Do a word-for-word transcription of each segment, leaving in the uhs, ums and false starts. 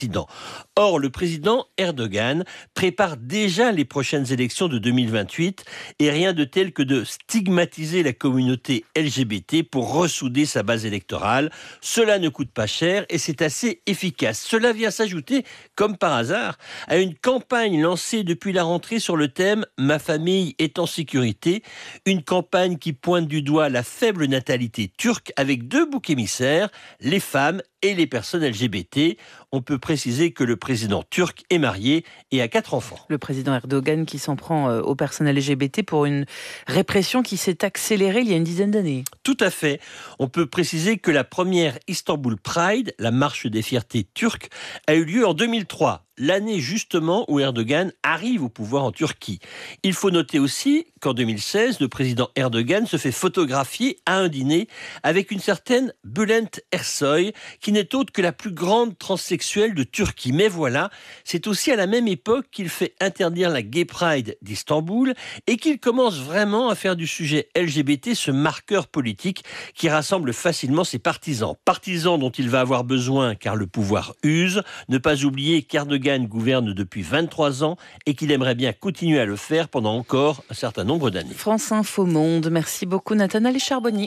Or, le président Erdogan prépare déjà les prochaines élections de deux mille vingt-huit et rien de tel que de stigmatiser la communauté L G B T pour ressouder sa base électorale. Cela ne coûte pas cher et c'est assez efficace. Cela vient s'ajouter, comme par hasard, à une campagne lancée depuis la rentrée sur le thème « Ma famille est en sécurité », une campagne qui pointe du doigt la faible natalité turque avec deux boucs émissaires, les femmes et les personnes L G B T. On peut préciser que le président turc est marié et a quatre enfants. Le président Erdogan qui s'en prend aux personnes L G B T pour une répression qui s'est accélérée il y a une dizaine d'années. Tout à fait. On peut préciser que la première Istanbul Pride, la marche des fiertés turque, a eu lieu en deux mille trois. L'année justement où Erdogan arrive au pouvoir en Turquie. Il faut noter aussi qu'en deux mille seize, le président Erdogan se fait photographier à un dîner avec une certaine Bülent Ersoy, qui n'est autre que la plus grande transsexuelle de Turquie. Mais voilà, c'est aussi à la même époque qu'il fait interdire la Gay Pride d'Istanbul et qu'il commence vraiment à faire du sujet L G B T ce marqueur politique qui rassemble facilement ses partisans. Partisans dont il va avoir besoin car le pouvoir use. Ne pas oublier qu'Erdogan gouverne depuis vingt-trois ans et qu'il aimerait bien continuer à le faire pendant encore un certain nombre d'années. France Info Monde, merci beaucoup Nathanaël Charbonnier.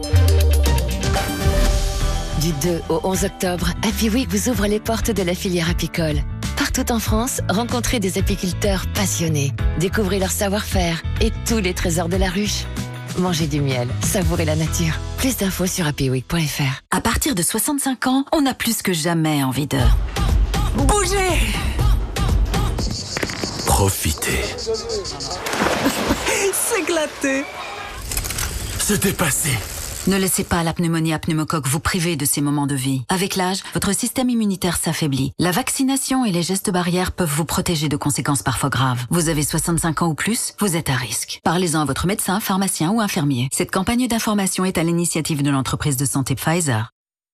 Du deux au onze octobre, Happy Week vous ouvre les portes de la filière apicole. Partout en France, rencontrez des apiculteurs passionnés, découvrez leur savoir-faire et tous les trésors de la ruche. Mangez du miel, savourez la nature. Plus d'infos sur happy week point f r. À partir de soixante-cinq ans, on a plus que jamais envie de bouger. Profitez. S'éclater. Se dépasser. Ne laissez pas la pneumonie à pneumocoque vous priver de ces moments de vie. Avec l'âge, votre système immunitaire s'affaiblit. La vaccination et les gestes barrières peuvent vous protéger de conséquences parfois graves. Vous avez soixante-cinq ans ou plus, vous êtes à risque. Parlez-en à votre médecin, pharmacien ou infirmier. Cette campagne d'information est à l'initiative de l'entreprise de santé Pfizer.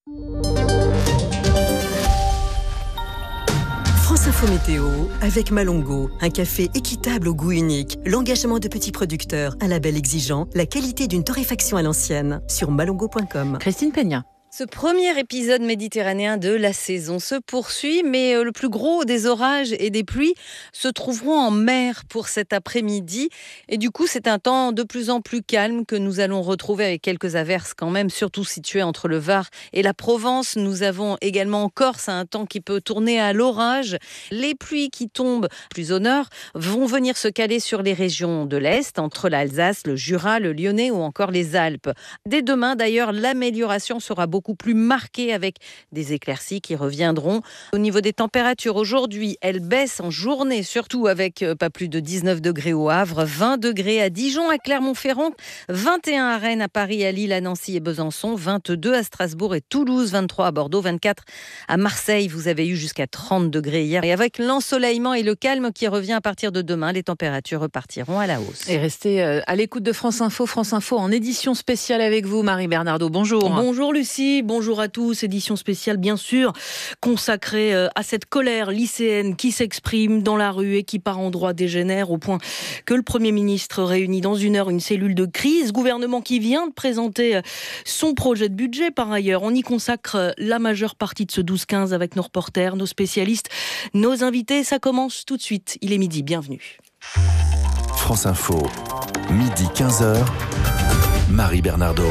France Info Météo avec Malongo, un café équitable au goût unique, l'engagement de petits producteurs, un label exigeant, la qualité d'une torréfaction à l'ancienne sur malongo point com. Christine Peña. Ce premier épisode méditerranéen de la saison se poursuit, mais le plus gros des orages et des pluies se trouveront en mer pour cet après-midi. Et du coup, c'est un temps de plus en plus calme que nous allons retrouver avec quelques averses quand même, surtout situées entre le Var et la Provence. Nous avons également en Corse un temps qui peut tourner à l'orage. Les pluies qui tombent plus au nord vont venir se caler sur les régions de l'Est, entre l'Alsace, le Jura, le Lyonnais ou encore les Alpes. Dès demain, d'ailleurs, l'amélioration sera beaucoup beaucoup plus marquée avec des éclaircies qui reviendront. Au niveau des températures, aujourd'hui, elles baissent en journée, surtout avec pas plus de dix-neuf degrés au Havre, vingt degrés à Dijon, à Clermont-Ferrand, vingt et un à Rennes, à Paris, à Lille, à Nancy et Besançon, vingt-deux à Strasbourg et Toulouse, vingt-trois à Bordeaux, vingt-quatre à Marseille. Vous avez eu jusqu'à trente degrés hier. Et avec l'ensoleillement et le calme qui revient à partir de demain, les températures repartiront à la hausse. Et restez à l'écoute de France Info. France Info en édition spéciale avec vous, Marie Bernardo. Bonjour. Bonjour Lucie, bonjour à tous. Édition spéciale bien sûr consacrée à cette colère lycéenne qui s'exprime dans la rue et qui par endroits dégénère au point que le Premier ministre réunit dans une heure une cellule de crise. Gouvernement qui vient de présenter son projet de budget par ailleurs. On y consacre la majeure partie de ce douze quinze avec nos reporters, nos spécialistes, nos invités. Ça commence tout de suite. Il est midi, bienvenue. France Info, midi quinze heures, Marie Bernardo.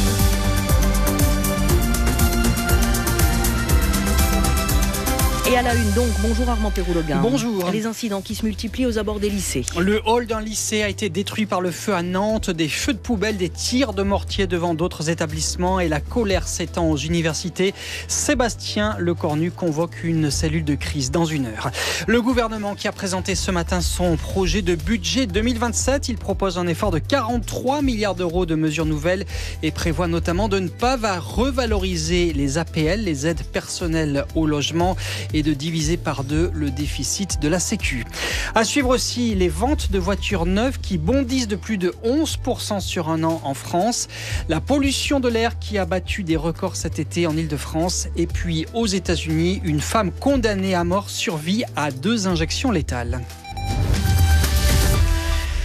Et à la une donc, bonjour Armand Péroulogin. Bonjour. Les incidents qui se multiplient aux abords des lycées. Le hall d'un lycée a été détruit par le feu à Nantes, des feux de poubelle, des tirs de mortier devant d'autres établissements et la colère s'étend aux universités. Sébastien Lecornu convoque une cellule de crise dans une heure. Le gouvernement qui a présenté ce matin son projet de budget deux mille vingt-sept, il propose un effort de quarante-trois milliards d'euros de mesures nouvelles et prévoit notamment de ne pas revaloriser les A P L, les aides personnelles au logement, et de diviser par deux le déficit de la Sécu. À suivre aussi les ventes de voitures neuves qui bondissent de plus de onze pour cent sur un an en France. La pollution de l'air qui a battu des records cet été en Île-de-France. Et puis aux États-Unis, une femme condamnée à mort survit à deux injections létales.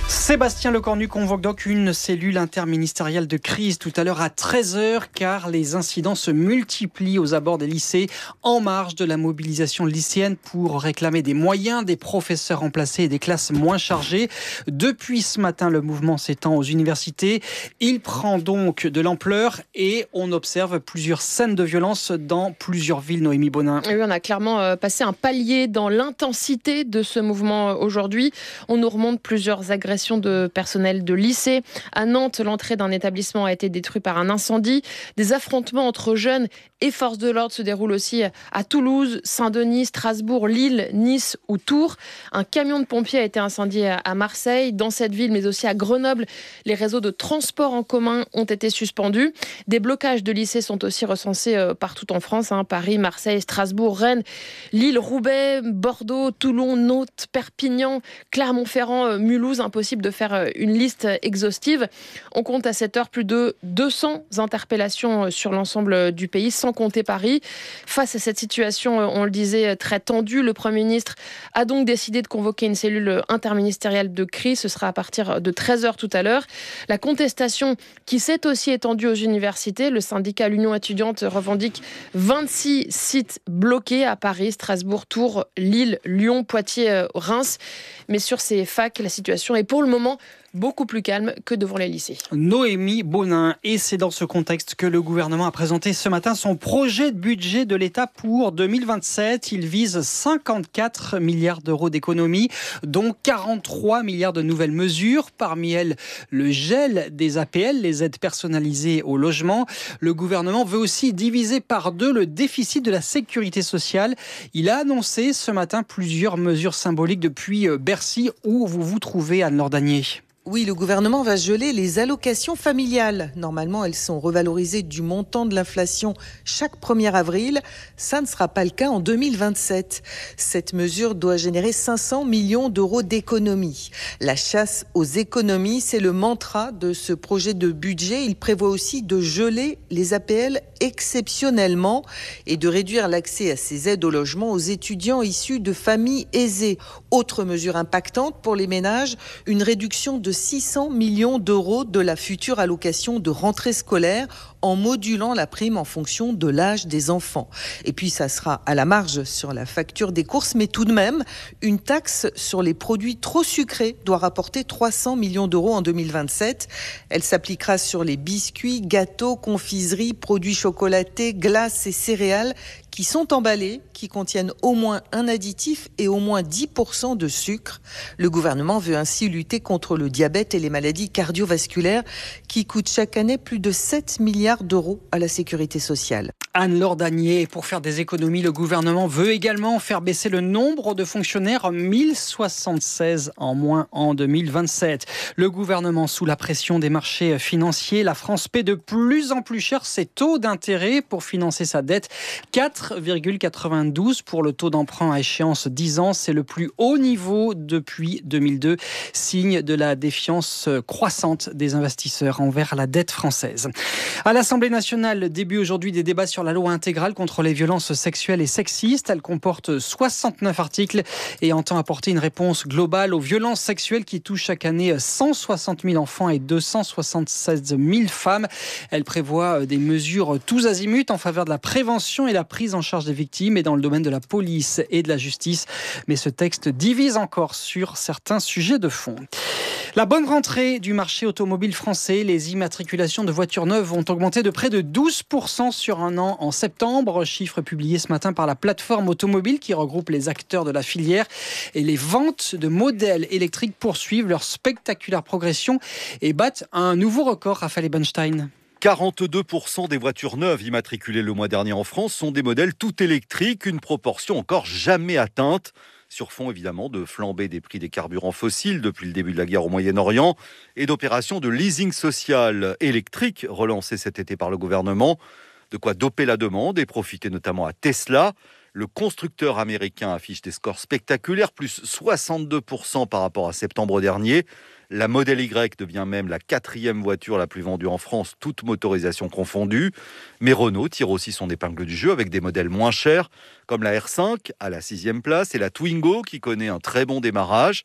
Sébastien Lecornu convoque donc une cellule interministérielle de crise tout à l'heure à treize heures car les incidents se multiplient aux abords des lycées en marge de la mobilisation lycéenne pour réclamer des moyens, des professeurs remplacés et des classes moins chargées. Depuis ce matin, le mouvement s'étend aux universités. Il prend donc de l'ampleur et on observe plusieurs scènes de violence dans plusieurs villes. Noémie Bonin. Oui, on a clairement passé un palier dans l'intensité de ce mouvement aujourd'hui. On nous remonte plusieurs agressions de personnel de lycée. À Nantes, l'entrée d'un établissement a été détruite par un incendie. Des affrontements entre jeunes et forces de l'ordre se déroulent aussi à Toulouse, Saint-Denis, Strasbourg, Lille, Nice ou Tours. Un camion de pompiers a été incendié à Marseille, dans cette ville, mais aussi à Grenoble. Les réseaux de transport en commun ont été suspendus. Des blocages de lycées sont aussi recensés partout en France. Hein, Paris, Marseille, Strasbourg, Rennes, Lille, Roubaix, Bordeaux, Toulon, Nantes, Perpignan, Clermont-Ferrand, Mulhouse. Impossible de faire une liste exhaustive. On compte à cette heure plus de deux cents interpellations sur l'ensemble du pays, sans compter Paris. Face à cette situation, on le disait, très tendue, le Premier ministre a donc décidé de convoquer une cellule interministérielle de crise. Ce sera à partir de treize heures tout à l'heure. La contestation qui s'est aussi étendue aux universités. Le syndicat L'Union étudiante revendique vingt-six sites bloqués à Paris, Strasbourg, Tours, Lille, Lyon, Poitiers, Reims. Mais sur ces facs, la situation est pour le moment beaucoup plus calme que devant les lycées. Noémie Bonin. Et c'est dans ce contexte que le gouvernement a présenté ce matin son projet de budget de l'État pour deux mille vingt-sept. Il vise cinquante-quatre milliards d'euros d'économies, dont quarante-trois milliards de nouvelles mesures. Parmi elles, le gel des A P L, les aides personnalisées au logement. Le gouvernement veut aussi diviser par deux le déficit de la sécurité sociale. Il a annoncé ce matin plusieurs mesures symboliques depuis Bercy, où vous vous trouvez, Anne-Laure Danier. Oui, le gouvernement va geler les allocations familiales. Normalement, elles sont revalorisées du montant de l'inflation chaque premier avril. Ça ne sera pas le cas en deux mille vingt-sept. Cette mesure doit générer cinq cents millions d'euros d'économies. La chasse aux économies, c'est le mantra de ce projet de budget. Il prévoit aussi de geler les A P L exceptionnellement et de réduire l'accès à ces aides au logement aux étudiants issus de familles aisées. Autre mesure impactante pour les ménages, une réduction de six cents millions d'euros de la future allocation de rentrée scolaire en modulant la prime en fonction de l'âge des enfants. Et puis ça sera à la marge sur la facture des courses, mais tout de même, une taxe sur les produits trop sucrés doit rapporter trois cents millions d'euros en deux mille vingt-sept. Elle s'appliquera sur les biscuits, gâteaux, confiseries, produits chocolatés, glaces et céréales qui sont emballés, qui contiennent au moins un additif et au moins dix pour cent de sucre. Le gouvernement veut ainsi lutter contre le diabète et les maladies cardiovasculaires qui coûtent chaque année plus de sept milliards d'euros à la sécurité sociale. Anne-Laure Danier, pour faire des économies, le gouvernement veut également faire baisser le nombre de fonctionnaires, mille soixante-seize en moins en deux mille vingt-sept. Le gouvernement, sous la pression des marchés financiers, la France paie de plus en plus cher ses taux d'intérêt pour financer sa dette. quatre virgule quatre-vingt-douze pour le taux d'emprunt à échéance dix ans, c'est le plus haut niveau depuis deux mille deux, signe de la défiance croissante des investisseurs envers la dette française. À l'Assemblée nationale, début aujourd'hui des débats sur la loi intégrale contre les violences sexuelles et sexistes. Elle comporte soixante-neuf articles et entend apporter une réponse globale aux violences sexuelles qui touchent chaque année cent soixante mille enfants et deux cent soixante-seize mille femmes. Elle prévoit des mesures tous azimuts en faveur de la prévention et la prise en charge des victimes et dans le domaine de la police et de la justice. Mais ce texte divise encore sur certains sujets de fond. La bonne rentrée du marché automobile français. Les immatriculations de voitures neuves ont augmenté de près de douze pour cent sur un an en septembre. Chiffre publié ce matin par la plateforme automobile qui regroupe les acteurs de la filière. Et les ventes de modèles électriques poursuivent leur spectaculaire progression et battent un nouveau record. Raphaël Ebenstein. quarante-deux pour cent des voitures neuves immatriculées le mois dernier en France sont des modèles tout électriques, une proportion encore jamais atteinte. Sur fond évidemment de flambée des prix des carburants fossiles depuis le début de la guerre au Moyen-Orient et d'opérations de leasing social électrique relancées cet été par le gouvernement. De quoi doper la demande et profiter notamment à Tesla. Le constructeur américain affiche des scores spectaculaires, plus soixante-deux pour cent par rapport à septembre dernier. La Model Y devient même la quatrième voiture la plus vendue en France, toute motorisation confondue. Mais Renault tire aussi son épingle du jeu avec des modèles moins chers, comme la R cinq à la sixième place et la Twingo qui connaît un très bon démarrage.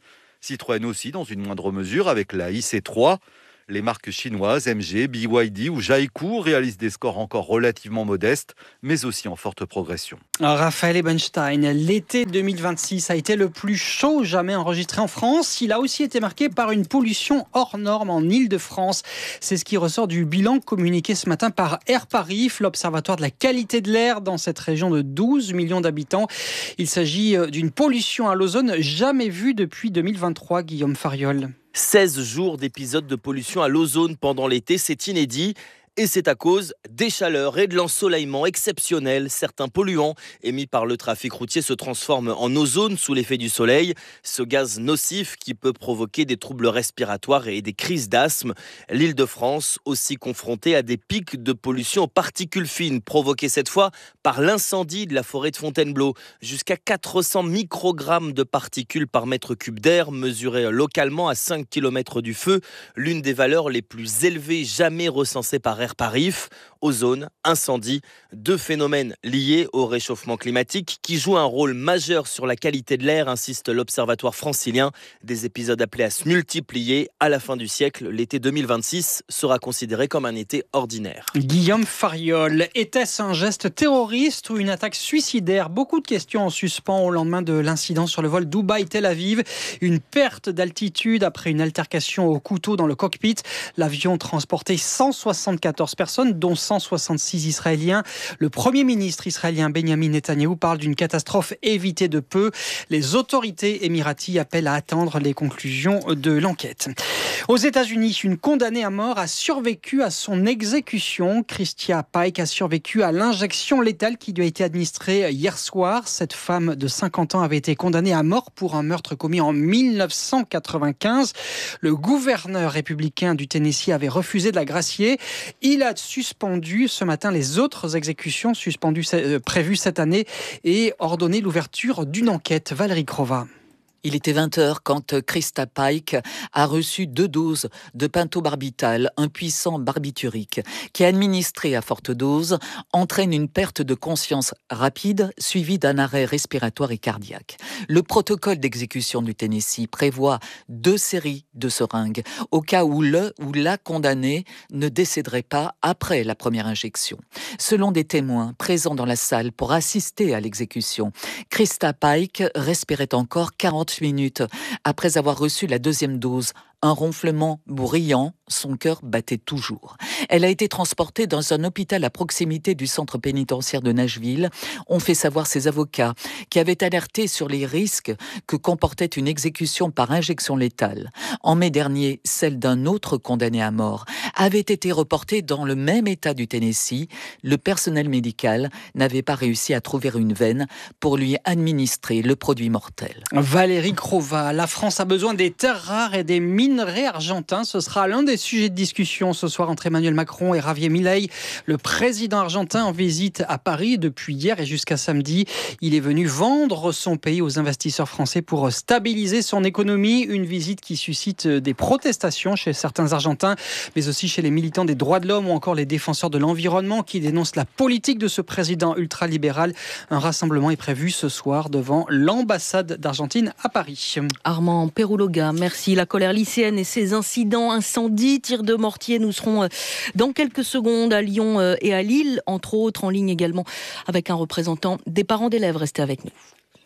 Citroën aussi, dans une moindre mesure, avec la I C trois. Les marques chinoises M G, B Y D ou Jaikou réalisent des scores encore relativement modestes, mais aussi en forte progression. Raphaël Ebenstein, l'été deux mille vingt-six a été le plus chaud jamais enregistré en France. Il a aussi été marqué par une pollution hors norme en Île-de-France. C'est ce qui ressort du bilan communiqué ce matin par Air Paris, l'observatoire de la qualité de l'air dans cette région de douze millions d'habitants. Il s'agit d'une pollution à l'ozone jamais vue depuis deux mille vingt-trois, Guillaume Fariol. seize jours d'épisodes de pollution à l'ozone pendant l'été, c'est inédit. Et c'est à cause des chaleurs et de l'ensoleillement exceptionnel. Certains polluants émis par le trafic routier se transforment en ozone sous l'effet du soleil. Ce gaz nocif qui peut provoquer des troubles respiratoires et des crises d'asthme. L'Île-de-France aussi confrontée à des pics de pollution aux particules fines provoqués cette fois par l'incendie de la forêt de Fontainebleau. Jusqu'à quatre cents microgrammes de particules par mètre cube d'air mesurées localement à cinq kilomètres du feu. L'une des valeurs les plus élevées jamais recensées par Air Paris. Ozone, incendie, deux phénomènes liés au réchauffement climatique qui jouent un rôle majeur sur la qualité de l'air, insiste l'Observatoire francilien. Des épisodes appelés à se multiplier. À la fin du siècle, l'été deux mille vingt-six sera considéré comme un été ordinaire. Guillaume Fariol, était-ce un geste terroriste ou une attaque suicidaire? Beaucoup de questions en suspens au lendemain de l'incident sur le vol Dubaï-Tel Aviv. Une perte d'altitude après une altercation au couteau dans le cockpit. L'avion transportait cent soixante-quatorze personnes, dont cent soixante-six Israéliens. Le Premier ministre israélien Benjamin Netanyahou parle d'une catastrophe évitée de peu. Les autorités émiraties appellent à attendre les conclusions de l'enquête. Aux États-Unis, une condamnée à mort a survécu à son exécution. Christia Pike a survécu à l'injection létale qui lui a été administrée hier soir. Cette femme de cinquante ans avait été condamnée à mort pour un meurtre commis en mille neuf cent quatre-vingt-quinze. Le gouverneur républicain du Tennessee avait refusé de la gracier. Il a suspendu ce matin les autres exécutions suspendues euh, prévues cette année et ordonné l'ouverture d'une enquête. Valérie Crova. Il était vingt heures quand Christa Pike a reçu deux doses de pentobarbital, un puissant barbiturique, qui administré à forte dose entraîne une perte de conscience rapide suivie d'un arrêt respiratoire et cardiaque. Le protocole d'exécution du Tennessee prévoit deux séries de seringues au cas où le ou la condamnée ne décéderait pas après la première injection. Selon des témoins présents dans la salle pour assister à l'exécution, Christa Pike respirait encore quarante minutes après avoir reçu la deuxième dose. Un ronflement bruyant, son cœur battait toujours. Elle a été transportée dans un hôpital à proximité du centre pénitentiaire de Nashville, ont fait savoir ses avocats, qui avaient alerté sur les risques que comportait une exécution par injection létale. En mai dernier, celle d'un autre condamné à mort avait été reportée dans le même état du Tennessee. Le personnel médical n'avait pas réussi à trouver une veine pour lui administrer le produit mortel. Valérie Crova, la France a besoin des terres rares et des minerais argentins. Ce sera l'un des sujets de discussion ce soir entre Emmanuel Macron et Javier Milei. Le président argentin en visite à Paris depuis hier et jusqu'à samedi. Il est venu vendre son pays aux investisseurs français pour stabiliser son économie. Une visite qui suscite des protestations chez certains Argentins, mais aussi chez les militants des droits de l'homme ou encore les défenseurs de l'environnement qui dénoncent la politique de ce président ultralibéral. Un rassemblement est prévu ce soir devant l'ambassade d'Argentine à Paris. Armand Perrouloga, merci. La colère lycéenne et ses incidents, incendies, tirs de mortier. Nous serons dans quelques secondes à Lyon et à Lille, entre autres, en ligne également avec un représentant des parents d'élèves. Restez avec nous.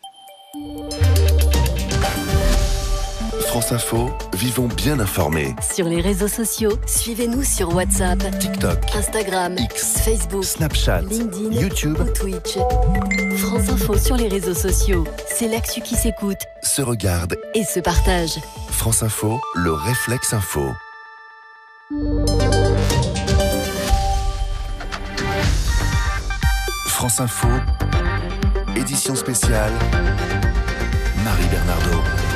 France Info, vivons bien informés. Sur les réseaux sociaux, suivez-nous sur WhatsApp, TikTok, Instagram, X, Facebook, Snapchat, LinkedIn, YouTube ou Twitch. France Info sur les réseaux sociaux, c'est l'actu qui s'écoute, se regarde et se partage. France Info, le réflexe info. France Info, édition spéciale, Marie Bernardo.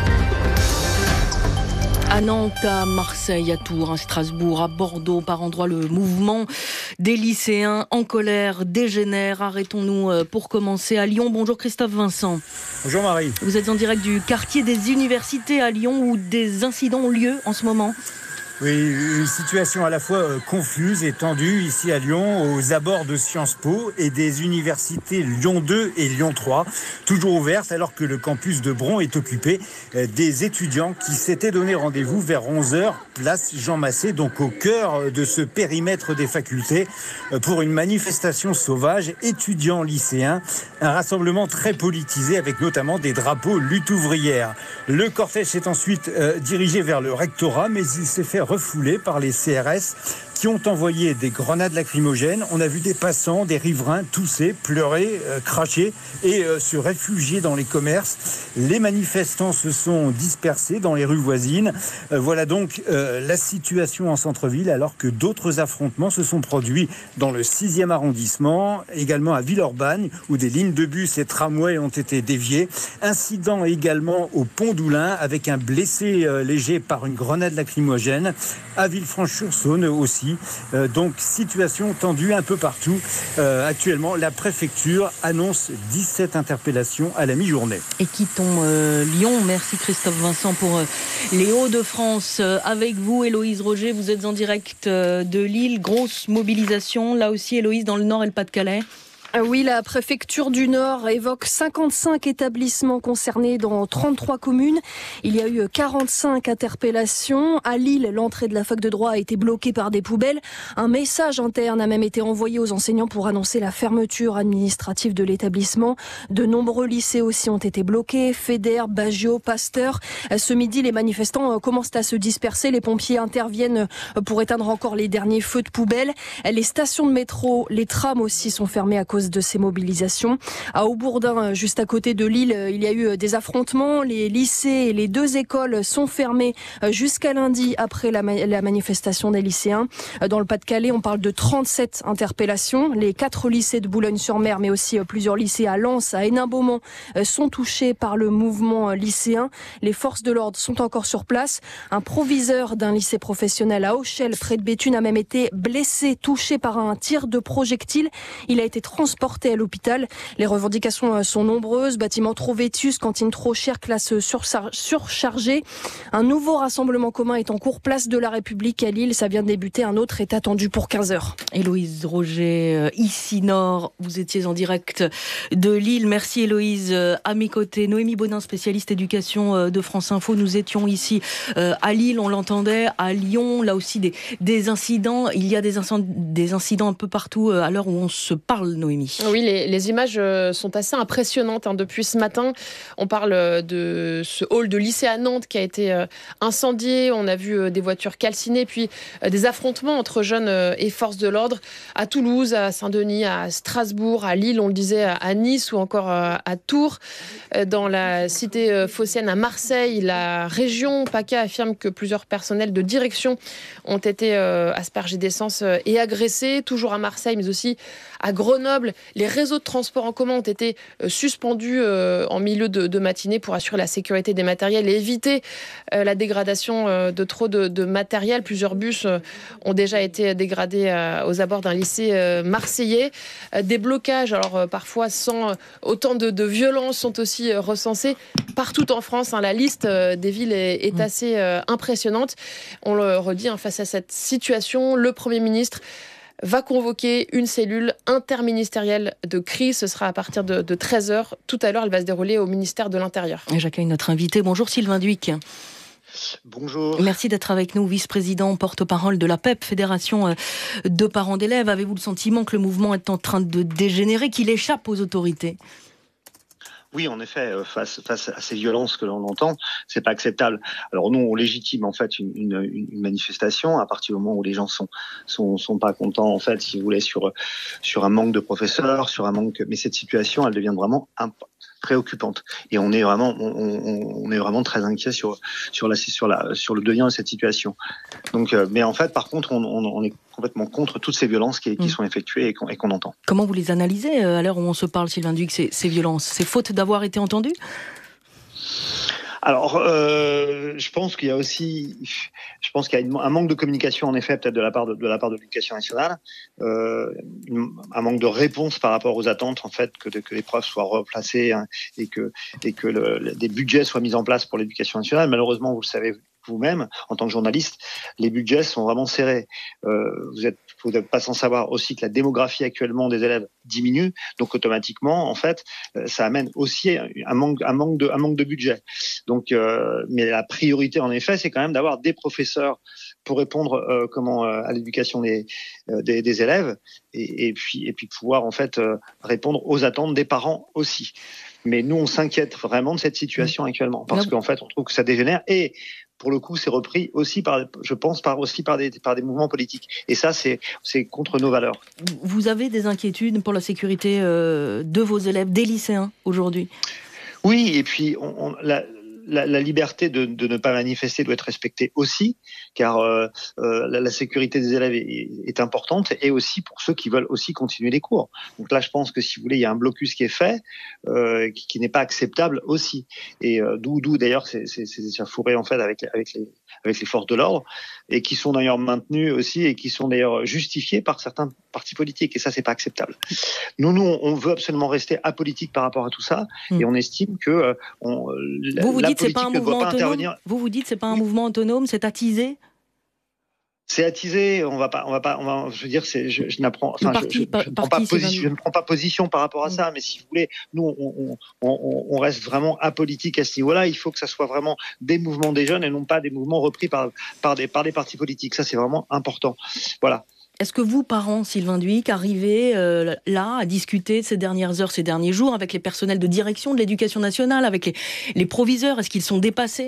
À Nantes, à Marseille, à Tours, à Strasbourg, à Bordeaux, par endroits, le mouvement des lycéens en colère dégénère. Arrêtons-nous pour commencer à Lyon. Bonjour Christophe Vincent. Bonjour Marie. Vous êtes en direct du quartier des universités à Lyon où des incidents ont lieu en ce moment. Oui, une situation à la fois euh, confuse et tendue ici à Lyon, aux abords de Sciences Po et des universités Lyon deux et Lyon trois, toujours ouvertes alors que le campus de Bron est occupé. Euh, des étudiants qui s'étaient donné rendez-vous vers onze heures, place Jean Massé, donc au cœur de ce périmètre des facultés, euh, pour une manifestation sauvage, étudiants lycéens, un rassemblement très politisé avec notamment des drapeaux lutte ouvrière. Le cortège s'est ensuite euh, dirigé vers le rectorat, mais il s'est fait refouler par les C R S qui ont envoyé des grenades lacrymogènes. On a vu des passants, des riverains tousser, pleurer, euh, cracher et euh, se réfugier dans les commerces. Les manifestants se sont dispersés dans les rues voisines. Euh, voilà donc euh, la situation en centre-ville, alors que d'autres affrontements se sont produits dans le sixième arrondissement, également à Villeurbanne, où des lignes de bus et tramways ont été déviées. Incident également au Pont d'Oulin, avec un blessé euh, léger par une grenade lacrymogène. À Villefranche-sur-Saône aussi. Euh, donc situation tendue un peu partout. Euh, actuellement, la préfecture annonce dix-sept interpellations à la mi-journée. Et quittons euh, Lyon. Merci Christophe Vincent pour euh, les Hauts-de-France. Euh, avec vous, Héloïse Roger, vous êtes en direct euh, de Lille. Grosse mobilisation. Là aussi, Héloïse, dans le Nord et le Pas-de-Calais. Oui, la préfecture du Nord évoque cinquante-cinq établissements concernés dans trente-trois communes. Il y a eu quarante-cinq interpellations. À Lille, l'entrée de la fac de droit a été bloquée par des poubelles. Un message interne a même été envoyé aux enseignants pour annoncer la fermeture administrative de l'établissement. De nombreux lycées aussi ont été bloqués. Fédère, Baggio, Pasteur. Ce midi, les manifestants commencent à se disperser. Les pompiers interviennent pour éteindre encore les derniers feux de poubelle. Les stations de métro, les trams aussi sont fermées à cause de ces mobilisations. À Aubourdin, juste à côté de Lille, il y a eu des affrontements. Les lycées et les deux écoles sont fermés jusqu'à lundi après la, ma- la manifestation des lycéens. Dans le Pas-de-Calais, on parle de trente-sept interpellations. Les quatre lycées de Boulogne-sur-Mer, mais aussi plusieurs lycées à Lens, à Hénin-Beaumont, sont touchés par le mouvement lycéen. Les forces de l'ordre sont encore sur place. Un proviseur d'un lycée professionnel à Auchel, près de Béthune, a même été blessé, touché par un tir de projectile. Il a été transporté à l'hôpital. Les revendications sont nombreuses. Bâtiments trop vétustes, cantines trop chères, classes surchargées. Un nouveau rassemblement commun est en cours, place de la République à Lille. Ça vient de débuter. Un autre est attendu pour quinze heures. Héloïse Roger, ici Nord. Vous étiez en direct de Lille. Merci Héloïse. À mes côtés, Noémie Bonin, spécialiste éducation de France Info. Nous étions ici à Lille, on l'entendait. À Lyon, là aussi des, des incidents. Il y a des incidents, des incidents un peu partout à l'heure où on se parle, Noémie. Oui, les, les images sont assez impressionnantes. Hein. Depuis ce matin, on parle de ce hall de lycée à Nantes qui a été incendié. On a vu des voitures calcinées, puis des affrontements entre jeunes et forces de l'ordre à Toulouse, à Saint-Denis, à Strasbourg, à Lille, on le disait, à Nice ou encore à Tours. Dans la cité phocéenne à Marseille, la région PACA affirme que plusieurs personnels de direction ont été aspergés d'essence et agressés. Toujours à Marseille, mais aussi à Grenoble. Les réseaux de transport en commun ont été suspendus en milieu de, de matinée pour assurer la sécurité des matériels et éviter la dégradation de trop de, de matériel. Plusieurs bus ont déjà été dégradés aux abords d'un lycée marseillais. Des blocages, alors parfois sans autant de, de violence, sont aussi recensés partout en France. Hein. La liste des villes est, est assez impressionnante. On le redit, hein, face à cette situation, le Premier ministre va convoquer une cellule interministérielle de crise. Ce sera à partir de, de treize heures. Tout à l'heure, elle va se dérouler au ministère de l'Intérieur. Et j'accueille notre invité. Bonjour Sylvain Dhuicq. Bonjour. Merci d'être avec nous, vice-président, porte-parole de la P E P, Fédération de parents d'élèves. Avez-vous le sentiment que le mouvement est en train de dégénérer, qu'il échappe aux autorités ? Oui, en effet, face, face à ces violences que l'on entend, c'est pas acceptable. Alors nous, on légitime en fait une, une, une manifestation à partir du moment où les gens sont sont, sont pas contents en fait, si vous voulez, sur sur un manque de professeurs, sur un manque. Mais cette situation, elle devient vraiment imp- préoccupante. Et on est vraiment, on, on, on est vraiment très inquiet sur sur la sur la sur le devenir de cette situation. Donc, euh, mais en fait, par contre, on, on, on est complètement contre toutes ces violences qui, qui mmh. sont effectuées et qu'on, et qu'on entend. Comment vous les analysez à l'heure où on se parle, Sylvain Dhuicq, ces, ces violences, ces fautes d'avoir été entendues ? Alors, euh, je pense qu'il y a aussi, je pense qu'il y a une, un manque de communication en effet, peut-être de la part de, de la part de l'Éducation nationale, euh, une, un manque de réponse par rapport aux attentes en fait que, de, que les profs soient replacés hein, et que et que le, le, des budgets soient mis en place pour l'Éducation nationale. Malheureusement, vous le savez vous-même, en tant que journaliste, les budgets sont vraiment serrés. Euh, vous êtes, vous n'êtes pas sans savoir aussi que la démographie actuellement des élèves diminue, donc automatiquement, en fait, ça amène aussi un manque, un manque de, un manque de budget. Donc, euh, mais la priorité, en effet, c'est quand même d'avoir des professeurs pour répondre euh, comment euh, à l'éducation des, euh, des, des élèves, et, et puis et puis pouvoir en fait euh, répondre aux attentes des parents aussi. Mais nous, on s'inquiète vraiment de cette situation actuellement, parce qu'en fait, on trouve que ça dégénère, et pour le coup, c'est repris aussi par, je pense, par aussi par des par des mouvements politiques. Et ça, c'est c'est contre nos valeurs. Vous avez des inquiétudes pour la sécurité euh, de vos élèves, des lycéens aujourd'hui? Oui, et puis on, on, la, la, la liberté de, de ne pas manifester doit être respectée aussi, car euh, euh, la, la sécurité des élèves est, est importante, et aussi pour ceux qui veulent aussi continuer les cours. Donc là, je pense que si vous voulez, il y a un blocus qui est fait, euh, qui, qui n'est pas acceptable aussi. Et euh, d'où, d'où d'ailleurs, c'est, c'est, c'est échauffouré en fait avec, avec les avec les forces de l'ordre, et qui sont d'ailleurs maintenus aussi, et qui sont d'ailleurs justifiés par certains partis politiques, et ça, c'est pas acceptable. Nous, nous, on veut absolument rester apolitique par rapport à tout ça, mmh. et on estime que euh, on, la, vous vous la dites c'est pas un mouvement pas autonome. Vous vous dites c'est pas un mouvement autonome, c'est attisé. C'est attisé, on va pas, on va pas, on va, je veux dire, c'est, je, je n'apprends, enfin, parti, je, je, par, je, ne prends parti, pas position, je ne prends pas position par rapport à ça, mais si vous voulez, nous, on, on, on, on reste vraiment apolitique à ce niveau-là. Il faut que ça soit vraiment des mouvements des jeunes et non pas des mouvements repris par, par des, par des partis politiques. Ça, c'est vraiment important. Voilà. Est-ce que vous, parents, Sylvain Dhuicq, arrivez euh, là à discuter ces dernières heures, ces derniers jours avec les personnels de direction de l'éducation nationale, avec les, les proviseurs? Est-ce qu'ils sont dépassés?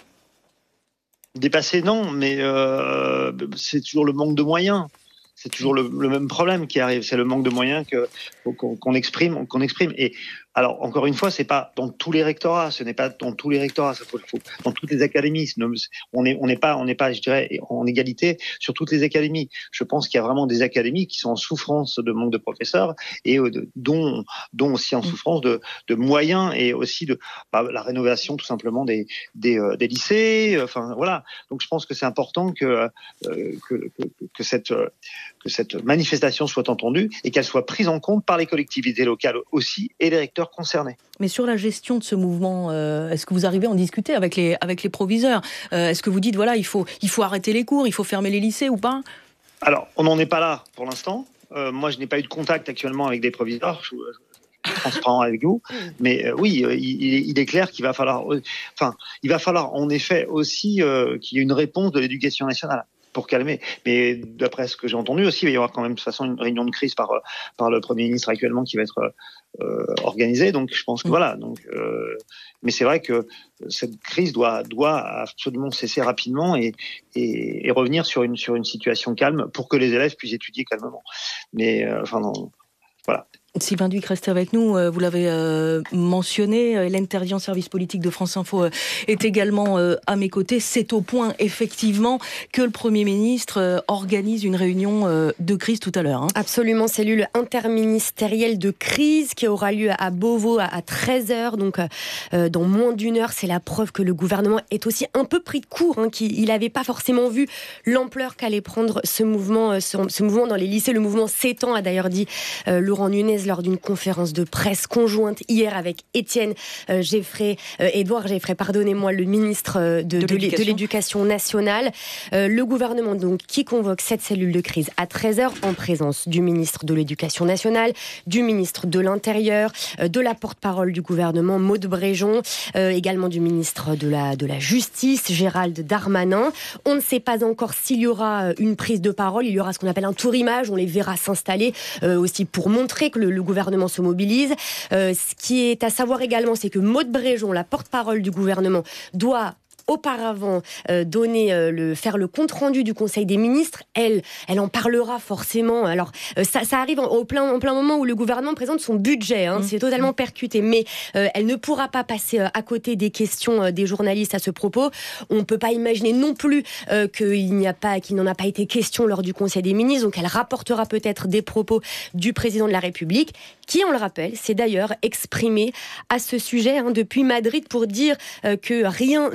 Dépassé, non, mais euh, c'est toujours le manque de moyens. C'est toujours le, le même problème qui arrive. C'est le manque de moyens que, qu'on, qu'on exprime, qu'on exprime. Et alors, encore une fois, c'est pas dans tous les rectorats. Ce n'est pas dans tous les rectorats. Ça faut, faut, dans toutes les académies. On n'est, on n'est pas, on n'est pas, je dirais, en égalité sur toutes les académies. Je pense qu'il y a vraiment des académies qui sont en souffrance de manque de professeurs, et de, dont, dont aussi en souffrance de, de moyens, et aussi de bah, la rénovation tout simplement des, des, euh, des lycées. Enfin voilà. Donc je pense que c'est important que euh, que, que, que cette euh, que cette manifestation soit entendue, et qu'elle soit prise en compte par les collectivités locales aussi, et les recteurs concernés. Mais sur la gestion de ce mouvement, euh, est-ce que vous arrivez à en discuter avec les, avec les proviseurs? euh, Est-ce que vous dites, voilà, il faut, il faut arrêter les cours, il faut fermer les lycées ou pas? Alors, on n'en est pas là pour l'instant. Euh, moi, je n'ai pas eu de contact actuellement avec des proviseurs. Je, je, je suis transparent avec vous. Mais euh, oui, euh, il, il est clair qu'il va falloir... Euh, enfin, il va falloir en effet aussi euh, qu'il y ait une réponse de l'éducation nationale pour calmer. Mais d'après ce que j'ai entendu aussi, il va y avoir quand même de toute façon une réunion de crise par, par le Premier ministre actuellement qui va être euh, organisée. Donc je pense que voilà. Donc, euh, mais c'est vrai que cette crise doit, doit absolument cesser rapidement, et, et, et revenir sur une, sur une situation calme pour que les élèves puissent étudier calmement. Mais euh, enfin, non, voilà. Sylvain Dhuicq, restez avec nous. Vous l'avez euh, mentionné, Hélène Terdian, service politique de France Info, euh, est également euh, à mes côtés. C'est au point, effectivement, que le Premier ministre euh, organise une réunion euh, de crise tout à l'heure. Hein. Absolument, cellule interministérielle de crise qui aura lieu à Beauvau à, à treize heures, donc euh, dans moins d'une heure. C'est la preuve que le gouvernement est aussi un peu pris de court, hein, qu'il n'avait pas forcément vu l'ampleur qu'allait prendre ce mouvement, euh, ce, ce mouvement dans les lycées. Le mouvement s'étend, a d'ailleurs dit euh, Laurent Nunez lors d'une conférence de presse conjointe hier avec Étienne euh, Geffray, euh, Édouard Geffray, pardonnez-moi, le ministre euh, de, de, de, l'éducation. de l'Éducation nationale. Euh, le gouvernement donc qui convoque cette cellule de crise à treize heures en présence du ministre de l'Éducation nationale, du ministre de l'Intérieur, euh, de la porte-parole du gouvernement Maud Bréjon, euh, également du ministre de la, de la Justice Gérald Darmanin. On ne sait pas encore s'il y aura une prise de parole. Il y aura ce qu'on appelle un tour-image. On les verra s'installer euh, aussi pour montrer que le, le gouvernement se mobilise. Euh, ce qui est à savoir également, c'est que Maud Bréjon, la porte-parole du gouvernement, doit auparavant euh, donner euh, le faire le compte rendu du Conseil des ministres. Elle, elle en parlera forcément. Alors euh, ça, ça arrive en, au plein, en plein moment où le gouvernement présente son budget. Hein, mmh. C'est totalement percuté, mais euh, elle ne pourra pas passer euh, à côté des questions euh, des journalistes à ce propos. On ne peut pas imaginer non plus euh, qu'il n'y a pas, qu'il n'en a pas été question lors du Conseil des ministres. Donc elle rapportera peut-être des propos du président de la République, qui, on le rappelle, s'est d'ailleurs exprimé à ce sujet hein, depuis Madrid pour dire euh, que rien ne légitime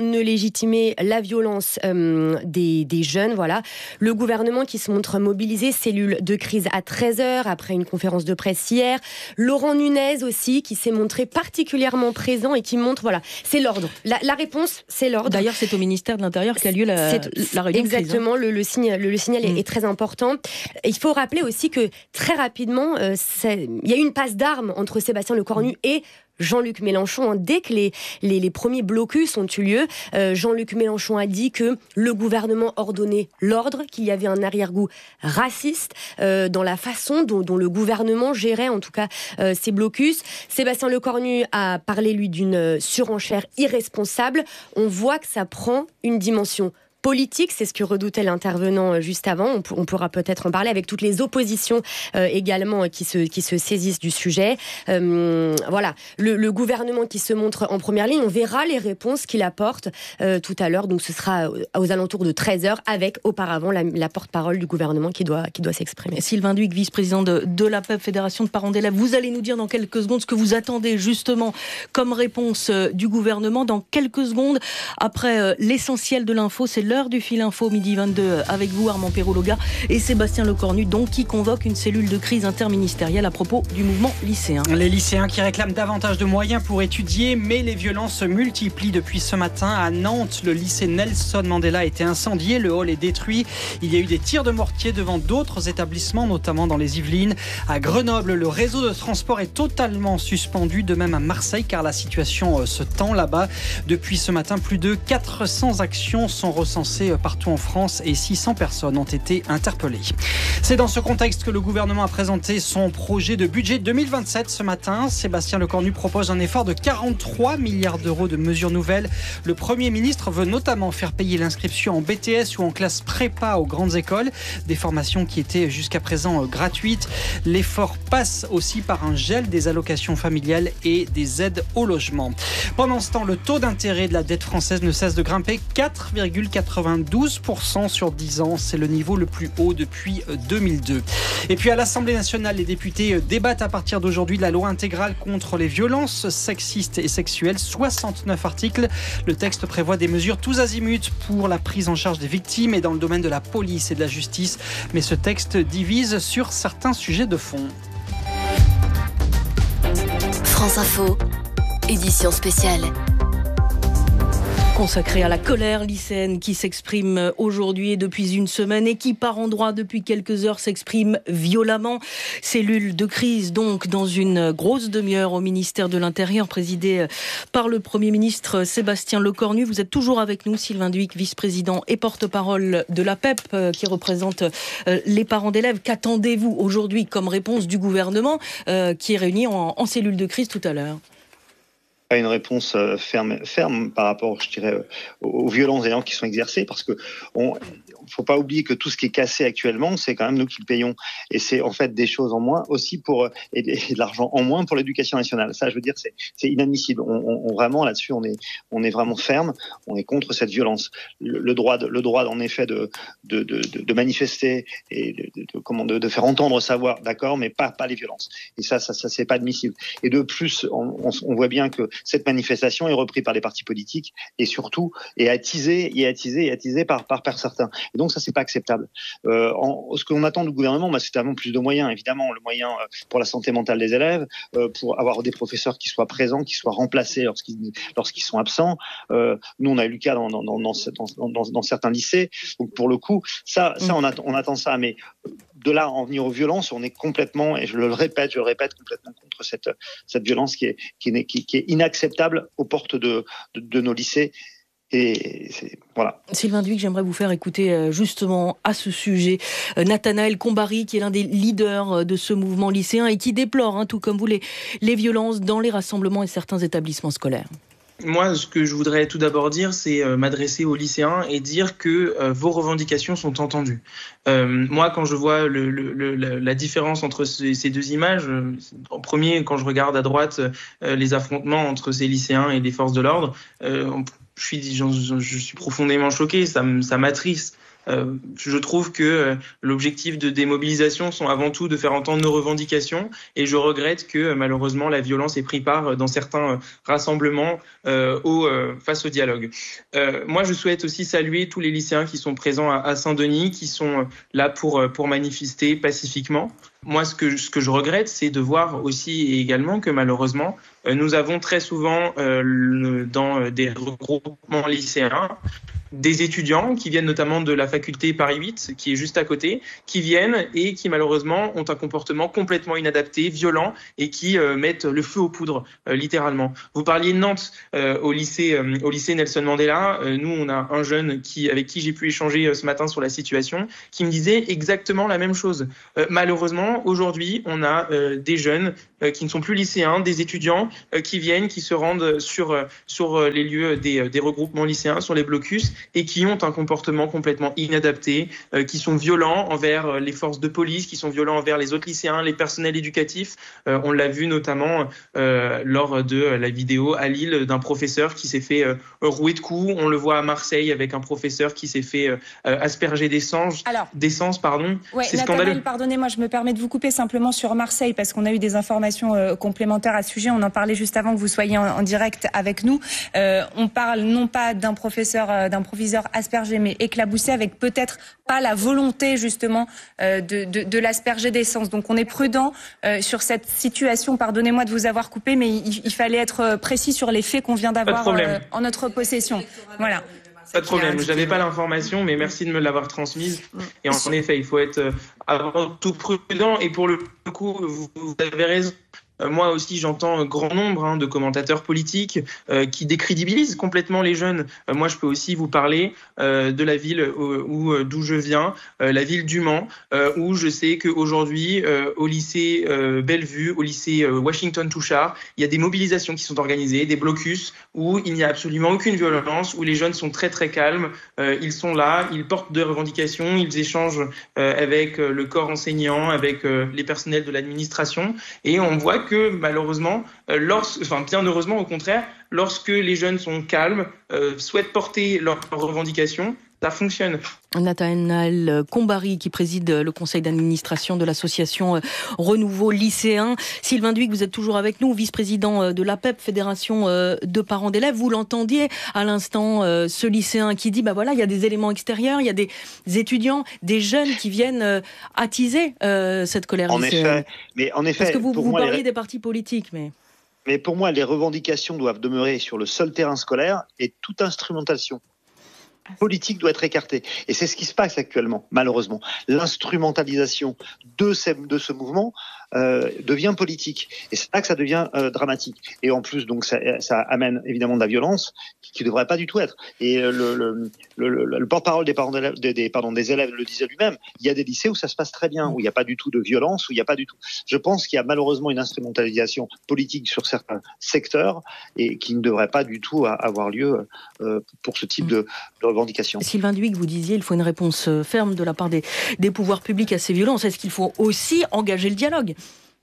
légitimer la violence euh, des, des jeunes. Voilà. Le gouvernement qui se montre mobilisé, cellule de crise à treize heures, après une conférence de presse hier. Laurent Nunez aussi, qui s'est montré particulièrement présent et qui montre, voilà, c'est l'ordre. La, la réponse, c'est l'ordre. D'ailleurs, c'est au ministère de l'Intérieur qu'a lieu la, la réunion. Exactement, de crise, hein. le, le, signe, le, le signal mmh. est, est très important. Il faut rappeler aussi que très rapidement, euh, il y a eu une passe d'armes entre Sébastien Lecornu mmh. et Jean-Luc Mélenchon. Dès que les, les, les premiers blocus ont eu lieu, euh, Jean-Luc Mélenchon a dit que le gouvernement ordonnait l'ordre, qu'il y avait un arrière-goût raciste euh, dans la façon dont, dont le gouvernement gérait en tout cas euh, ces blocus. Sébastien Lecornu a parlé, lui, d'une surenchère irresponsable. On voit que ça prend une dimension politique, c'est ce que redoutait l'intervenant juste avant. On, p- on pourra peut-être en parler avec toutes les oppositions euh, également qui se, qui se saisissent du sujet. Euh, voilà, le, le gouvernement qui se montre en première ligne, on verra les réponses qu'il apporte euh, tout à l'heure. Donc ce sera aux alentours de treize heures avec auparavant la, la porte-parole du gouvernement qui doit, qui doit s'exprimer. Sylvain Duic, vice-président de, de la P E P, Fédération de parents d'élèves. Vous allez nous dire dans quelques secondes ce que vous attendez justement comme réponse euh, du gouvernement. Dans quelques secondes, après euh, l'essentiel de l'info, c'est l'heure du fil info, midi vingt-deux, avec vous Armand Perrault-Loga et Sébastien Lecornu, donc qui convoque une cellule de crise interministérielle à propos du mouvement lycéen. Les lycéens qui réclament davantage de moyens pour étudier, mais les violences se multiplient depuis ce matin. À Nantes, le lycée Nelson Mandela a été incendié, le hall est détruit. Il y a eu des tirs de mortier devant d'autres établissements, notamment dans les Yvelines. À Grenoble, le réseau de transport est totalement suspendu, de même à Marseille, car la situation se tend là-bas. Depuis ce matin, plus de quatre cents actions sont recensées partout en France et six cents personnes ont été interpellées. C'est dans ce contexte que le gouvernement a présenté son projet de budget deux mille vingt-sept ce matin. Sébastien Lecornu propose un effort de quarante-trois milliards d'euros de mesures nouvelles. Le Premier ministre veut notamment faire payer l'inscription en B T S ou en classe prépa aux grandes écoles, des formations qui étaient jusqu'à présent gratuites. L'effort passe aussi par un gel des allocations familiales et des aides au logement. Pendant ce temps, le taux d'intérêt de la dette française ne cesse de grimper, quatre virgule quatre-vingt-douze pour cent sur dix ans. C'est le niveau le plus haut depuis deux mille deux. Et puis à l'Assemblée nationale, les députés débattent à partir d'aujourd'hui de la loi intégrale contre les violences sexistes et sexuelles. soixante-neuf articles. Le texte prévoit des mesures tous azimuts pour la prise en charge des victimes et dans le domaine de la police et de la justice. Mais ce texte divise sur certains sujets de fond. France Info, édition spéciale. Consacré à la colère lycéenne qui s'exprime aujourd'hui et depuis une semaine et qui, par endroits, depuis quelques heures, s'exprime violemment. Cellule de crise, donc, dans une grosse demi-heure au ministère de l'Intérieur, présidée par le Premier ministre Sébastien Lecornu. Vous êtes toujours avec nous, Sylvain Duic, vice-président et porte-parole de la P E P, qui représente les parents d'élèves. Qu'attendez-vous aujourd'hui comme réponse du gouvernement, euh, qui est réuni en, en cellule de crise tout à l'heure ? Une réponse ferme, ferme par rapport, je dirais, aux violences d'ailleurs qui sont exercées, parce que on, faut pas oublier que tout ce qui est cassé actuellement, c'est quand même nous qui le payons, et c'est en fait des choses en moins aussi pour et de l'argent en moins pour l'éducation nationale. Ça, je veux dire, c'est, c'est inadmissible. On, on, on vraiment là-dessus, on est, on est vraiment ferme. On est contre cette violence. Le, le droit, de, le droit en effet de, de, de, de manifester et de, de, de, comment, de, de faire entendre sa voix, d'accord, mais pas, pas les violences. Et ça, ça, ça, c'est pas admissible. Et de plus, on, on, on voit bien que cette manifestation est reprise par les partis politiques et surtout est attisée, est attisée, est attisée par, par, par certains. Et donc ça, c'est pas acceptable. Euh, en, ce qu'on attend du gouvernement, bah, c'est avant plus de moyens, évidemment, le moyen euh, pour la santé mentale des élèves, euh, pour avoir des professeurs qui soient présents, qui soient remplacés lorsqu'ils, lorsqu'ils sont absents. Euh, nous, on a eu le cas dans, dans, dans, dans, dans, dans, dans certains lycées. Donc pour le coup, ça, ça on, attend, on attend ça, mais de là à en venir aux violences, on est complètement, et je le répète, je le répète, complètement contre cette, cette violence qui est, qui est, qui, qui est inacceptable aux portes de, de, de nos lycées. Et c'est, voilà. Sylvain Duic, j'aimerais vous faire écouter justement à ce sujet Nathanaël Combary, qui est l'un des leaders de ce mouvement lycéen et qui déplore, hein, tout comme vous, les, les violences dans les rassemblements et certains établissements scolaires. Moi, ce que je voudrais tout d'abord dire, c'est euh, m'adresser aux lycéens et dire que euh, vos revendications sont entendues. Euh, moi, quand je vois le, le, le, la différence entre ces, ces deux images, euh, en premier, quand je regarde à droite euh, les affrontements entre ces lycéens et les forces de l'ordre, euh, je suis, je, je suis profondément choqué, ça, ça m'attriste. Euh, je trouve que euh, l'objectif de démobilisation sont avant tout de faire entendre nos revendications et je regrette que euh, malheureusement la violence ait pris part dans certains euh, rassemblements euh, au, euh, face au dialogue. Euh, moi, je souhaite aussi saluer tous les lycéens qui sont présents à, à Saint-Denis, qui sont là pour, pour manifester pacifiquement. Moi, ce que, ce que je regrette, c'est de voir aussi et également que malheureusement, euh, nous avons très souvent euh, le, dans des regroupements lycéens des étudiants qui viennent notamment de la faculté Paris huit, qui est juste à côté, qui viennent et qui malheureusement ont un comportement complètement inadapté, violent et qui euh, mettent le feu aux poudres, euh, littéralement. Vous parliez de Nantes, euh, au lycée, euh, au lycée Nelson Mandela. Euh, nous, on a un jeune qui, avec qui j'ai pu échanger euh, ce matin sur la situation, qui me disait exactement la même chose. Euh, malheureusement, aujourd'hui, on a euh, des jeunes euh, qui ne sont plus lycéens, des étudiants euh, qui viennent, qui se rendent sur euh, sur euh, les lieux des, des regroupements lycéens, sur les blocus, et qui ont un comportement complètement inadapté, euh, qui sont violents envers euh, les forces de police, qui sont violents envers les autres lycéens, les personnels éducatifs. Euh, on l'a vu notamment euh, lors de la vidéo à Lille d'un professeur qui s'est fait euh, rouer de coups. On le voit à Marseille avec un professeur qui s'est fait euh, asperger d'essence. Alors, d'essence, pardon. Ouais, C'est Nathanaël, scandaleux. pardonnez-moi, je me permets de vous couper simplement sur Marseille parce qu'on a eu des informations euh, complémentaires à ce sujet. On en parlait juste avant que vous soyez en, en direct avec nous. Euh, on parle non pas d'un professeur, euh, d'un proviseur aspergé, mais éclaboussé, avec peut-être pas la volonté justement euh, de, de, de l'asperger d'essence. Donc on est prudent euh, sur cette situation. Pardonnez-moi de vous avoir coupé, mais il, il fallait être précis sur les faits qu'on vient d'avoir euh, en notre possession. Voilà. Pas de problème, je n'avais pas l'information, mais merci de me l'avoir transmise. Et en, en effet, il faut être euh, avant tout prudent. Et pour le coup, vous, vous avez raison. Euh, moi aussi, j'entends un grand nombre hein, de commentateurs politiques euh, qui décrédibilisent complètement les jeunes. Euh, moi, je peux aussi vous parler euh, de la ville où, où, d'où je viens, euh, la ville du Mans, euh, où je sais qu'aujourd'hui, euh, au lycée euh, Bellevue, au lycée euh, Washington-Touchard, il y a des mobilisations qui sont organisées, des blocus où il n'y a absolument aucune violence, où les jeunes sont très très calmes. Euh, ils sont là, ils portent des revendications, ils échangent euh, avec euh, le corps enseignant, avec euh, les personnels de l'administration, et on voit que malheureusement, euh, lorsque, enfin bien heureusement au contraire, lorsque les jeunes sont calmes, euh, souhaitent porter leurs revendications, ça fonctionne. Nathanaël Combary, qui préside le conseil d'administration de l'association Renouveau Lycéen. Sylvain Duic, vous êtes toujours avec nous, vice-président de l'A P E P, Fédération de parents d'élèves. Vous l'entendiez à l'instant, ce lycéen qui dit, bah voilà, il y a des éléments extérieurs, il y a des étudiants, des jeunes qui viennent attiser euh, cette colère en lycéenne. Effet, mais en effet, parce que vous, pour vous moi, parliez les... des partis politiques, mais... Mais pour moi, les revendications doivent demeurer sur le seul terrain scolaire et toute instrumentation politique doit être écartée. Et c'est ce qui se passe actuellement, malheureusement. L'instrumentalisation de, ces, de ce mouvement euh, devient politique. Et c'est là que ça devient euh, dramatique. Et en plus, donc, ça, ça amène évidemment de la violence qui ne devrait pas du tout être. Et le, le, le, le, le porte-parole des, parents d'élèves, des, des, pardon, des élèves le disait lui-même, il y a des lycées où ça se passe très bien, où il n'y a pas du tout de violence, où il n'y a pas du tout... Je pense qu'il y a malheureusement une instrumentalisation politique sur certains secteurs et qui ne devrait pas du tout avoir lieu euh, pour ce type de, de revendication. Sylvain Duic, vous disiez il faut une réponse ferme de la part des, des pouvoirs publics à ces violences. Est-ce qu'il faut aussi engager le dialogue ?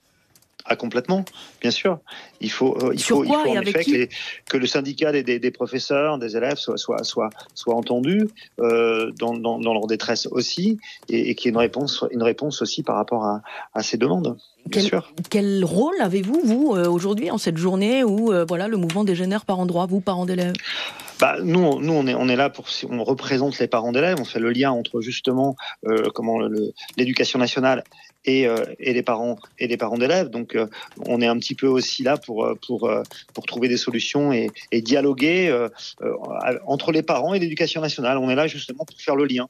Ah, complètement, bien sûr. Il faut, euh, il Sur faut, quoi il faut et en avec effet qui que, les, que le syndicat des, des, des professeurs, des élèves soit, soit, soit, soit entendu euh, dans, dans, dans leur détresse aussi, et, et qu'il y ait une réponse, une réponse aussi par rapport à, à ces demandes. Bien quel, sûr. Quel rôle avez-vous, vous, euh, aujourd'hui, en cette journée où euh, voilà, le mouvement dégénère parents droit, vous, parents d'élèves ? Bah, nous, nous on, est, on est là pour, on représente les parents d'élèves, on fait le lien entre justement euh, comment le, l'éducation nationale et, euh, et les parents et les parents d'élèves. Donc, euh, on est un petit peu aussi là pour pour pour trouver des solutions et, et dialoguer euh, euh, entre les parents et l'éducation nationale. On est là justement pour faire le lien.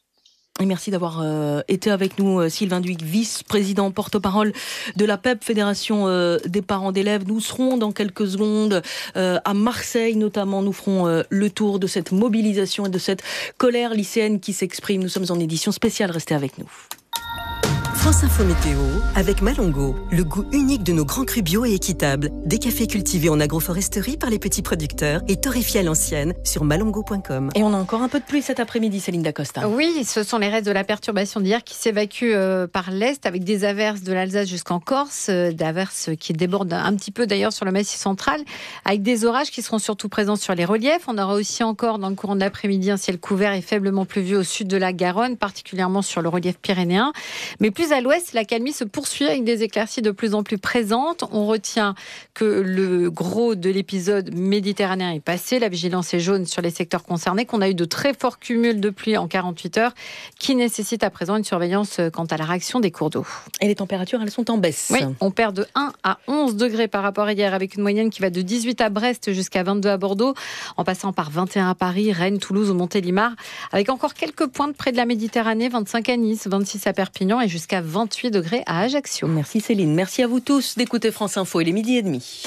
Et merci d'avoir euh, été avec nous, euh, Sylvain Duic, vice-président porte-parole de la P E P, Fédération euh, des parents d'élèves. Nous serons dans quelques secondes euh, à Marseille, notamment. Nous ferons euh, le tour de cette mobilisation et de cette colère lycéenne qui s'exprime. Nous sommes en édition spéciale. Restez avec nous. France Info Météo avec Malongo. Le goût unique de nos grands crus bio et équitables. Des cafés cultivés en agroforesterie par les petits producteurs et torréfiés à l'ancienne sur malongo point com. Et on a encore un peu de pluie cet après-midi, Céline Dacosta. Oui, ce sont les restes de la perturbation d'hier qui s'évacuent euh, par l'est avec des averses de l'Alsace jusqu'en Corse, euh, d'averses qui débordent un petit peu d'ailleurs sur le Massif central, avec des orages qui seront surtout présents sur les reliefs. On aura aussi encore dans le courant de l'après-midi un ciel couvert et faiblement pluvieux au sud de la Garonne, particulièrement sur le relief pyrénéen. Mais plus à l'ouest, la calmie se poursuit avec des éclaircies de plus en plus présentes. On retient que le gros de l'épisode méditerranéen est passé. La vigilance est jaune sur les secteurs concernés, qu'on a eu de très forts cumuls de pluie en quarante-huit heures qui nécessitent à présent une surveillance quant à la réaction des cours d'eau. Et les températures, elles sont en baisse. Oui, on perd de un à onze degrés par rapport à hier, avec une moyenne qui va de dix-huit à Brest jusqu'à vingt-deux à Bordeaux, en passant par vingt et un à Paris, Rennes, Toulouse ou Montélimar, avec encore quelques pointes près de la Méditerranée, vingt-cinq à Nice, vingt-six à Perpignan et jusqu'à vingt-huit degrés à Ajaccio. Merci Céline, merci à vous tous d'écouter France Info. Il est midi et demi.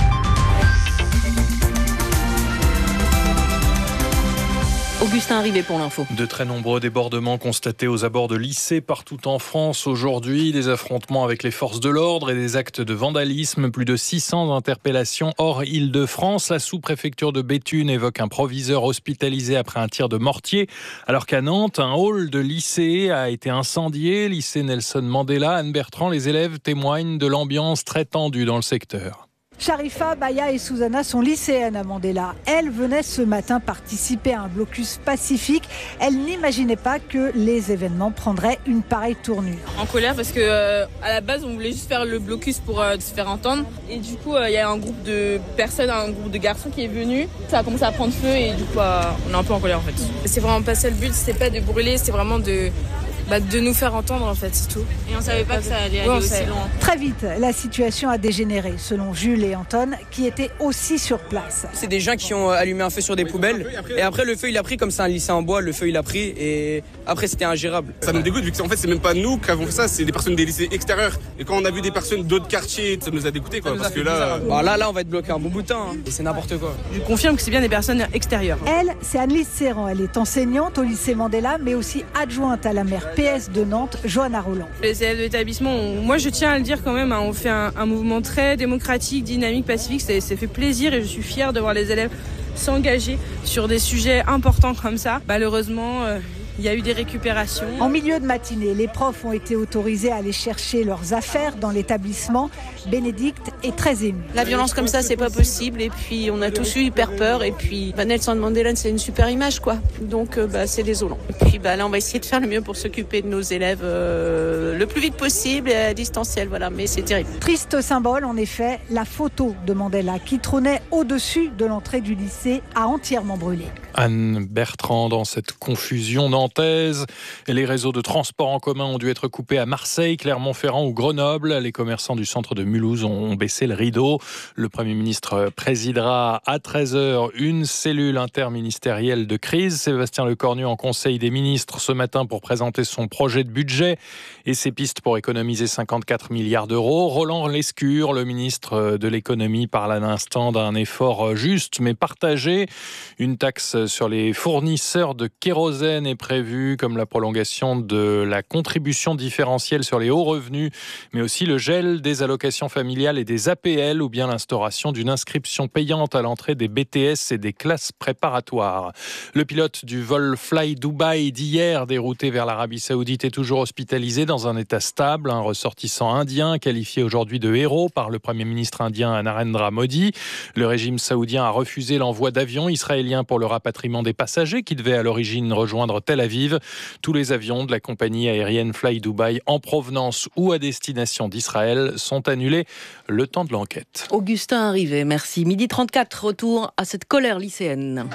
Augustin Arrivé pour l'info. De très nombreux débordements constatés aux abords de lycées partout en France aujourd'hui. Des affrontements avec les forces de l'ordre et des actes de vandalisme. Plus de six cents interpellations hors Île-de-France. La sous-préfecture de Béthune évoque un proviseur hospitalisé après un tir de mortier. Alors qu'à Nantes, un hall de lycée a été incendié. Lycée Nelson Mandela. Anne Bertrand, les élèves témoignent de l'ambiance très tendue dans le secteur. Sharifa, Baya et Susanna sont lycéennes à Mandela. Elles venaient ce matin participer à un blocus pacifique. Elles n'imaginaient pas que les événements prendraient une pareille tournure. En colère parce que euh, à la base on voulait juste faire le blocus pour euh, se faire entendre. Et du coup il euh, y a un groupe de personnes, un groupe de garçons qui est venu. Ça a commencé à prendre feu et du coup euh, on est un peu en colère en fait. C'est vraiment pas ça le but, c'était pas de brûler, c'était vraiment de... Bah de nous faire entendre en fait, c'est tout. Et on savait pas que ça allait aller ouais, aussi loin. Très vite, la situation a dégénéré, selon Jules et Anton, qui étaient aussi sur place. C'est des gens qui ont allumé un feu sur des poubelles, et après le feu il a pris, comme c'est un lycée en bois, le feu il a pris, et après c'était ingérable. Ça nous dégoûte, vu que en fait c'est même pas nous qui avons fait ça, c'est des personnes des lycées extérieurs. Et quand on a vu des personnes d'autres quartiers, ça nous a dégoûté quoi, parce que là... Bah, là, là on va être bloqué un bon bout de temps, hein, et c'est n'importe quoi. Je confirme que c'est bien des personnes extérieures. Elle, c'est Annelise Serran, elle est enseignante au lycée Mandela, mais aussi adjointe à la maire P S de Nantes, Johanna Roland. Les élèves de l'établissement, on, moi je tiens à le dire quand même, hein, on fait un, un mouvement très démocratique, dynamique, pacifique, ça fait plaisir et je suis fière de voir les élèves s'engager sur des sujets importants comme ça. Malheureusement, euh, il y a eu des récupérations. En milieu de matinée, les profs ont été autorisés à aller chercher leurs affaires dans l'établissement. Bénédicte est très émue. La violence comme ça, c'est pas possible. Et puis, on a tous eu hyper peur. Et puis, bah, Nelson Mandela, c'est une super image, quoi. Donc, euh, bah, c'est désolant. Et puis, bah, là, on va essayer de faire le mieux pour s'occuper de nos élèves euh, le plus vite possible et à distanciel. Voilà, mais c'est terrible. Triste symbole, en effet, la photo de Mandela qui trônait au-dessus de l'entrée du lycée a entièrement brûlé. Anne Bertrand, dans cette confusion nantaise, les réseaux de transport en commun ont dû être coupés à Marseille, Clermont-Ferrand ou Grenoble. Les commerçants du centre de Mulhouse ont baissé le rideau. Le Premier ministre présidera à treize heures une cellule interministérielle de crise. Sébastien Lecornu en Conseil des ministres ce matin pour présenter son projet de budget et ses pistes pour économiser cinquante-quatre milliards d'euros. Roland Lescure, le ministre de l'économie, parle à l'instant d'un effort juste mais partagé. Une taxe sur les fournisseurs de kérosène est prévue, comme la prolongation de la contribution différentielle sur les hauts revenus, mais aussi le gel des allocations familiales et des A P L, ou bien l'instauration d'une inscription payante à l'entrée des B T S et des classes préparatoires. Le pilote du vol Fly Dubai d'hier, dérouté vers l'Arabie Saoudite, est toujours hospitalisé dans un état stable. Un ressortissant indien qualifié aujourd'hui de héros par le Premier ministre indien Narendra Modi. Le régime saoudien a refusé l'envoi d'avions israéliens pour le rapatriement des passagers qui devaient à l'origine rejoindre Tel Aviv. Tous les avions de la compagnie aérienne Fly Dubai en provenance ou à destination d'Israël sont annulés le temps de l'enquête. Augustin Arrivé, merci. midi trente-quatre, retour à cette colère lycéenne.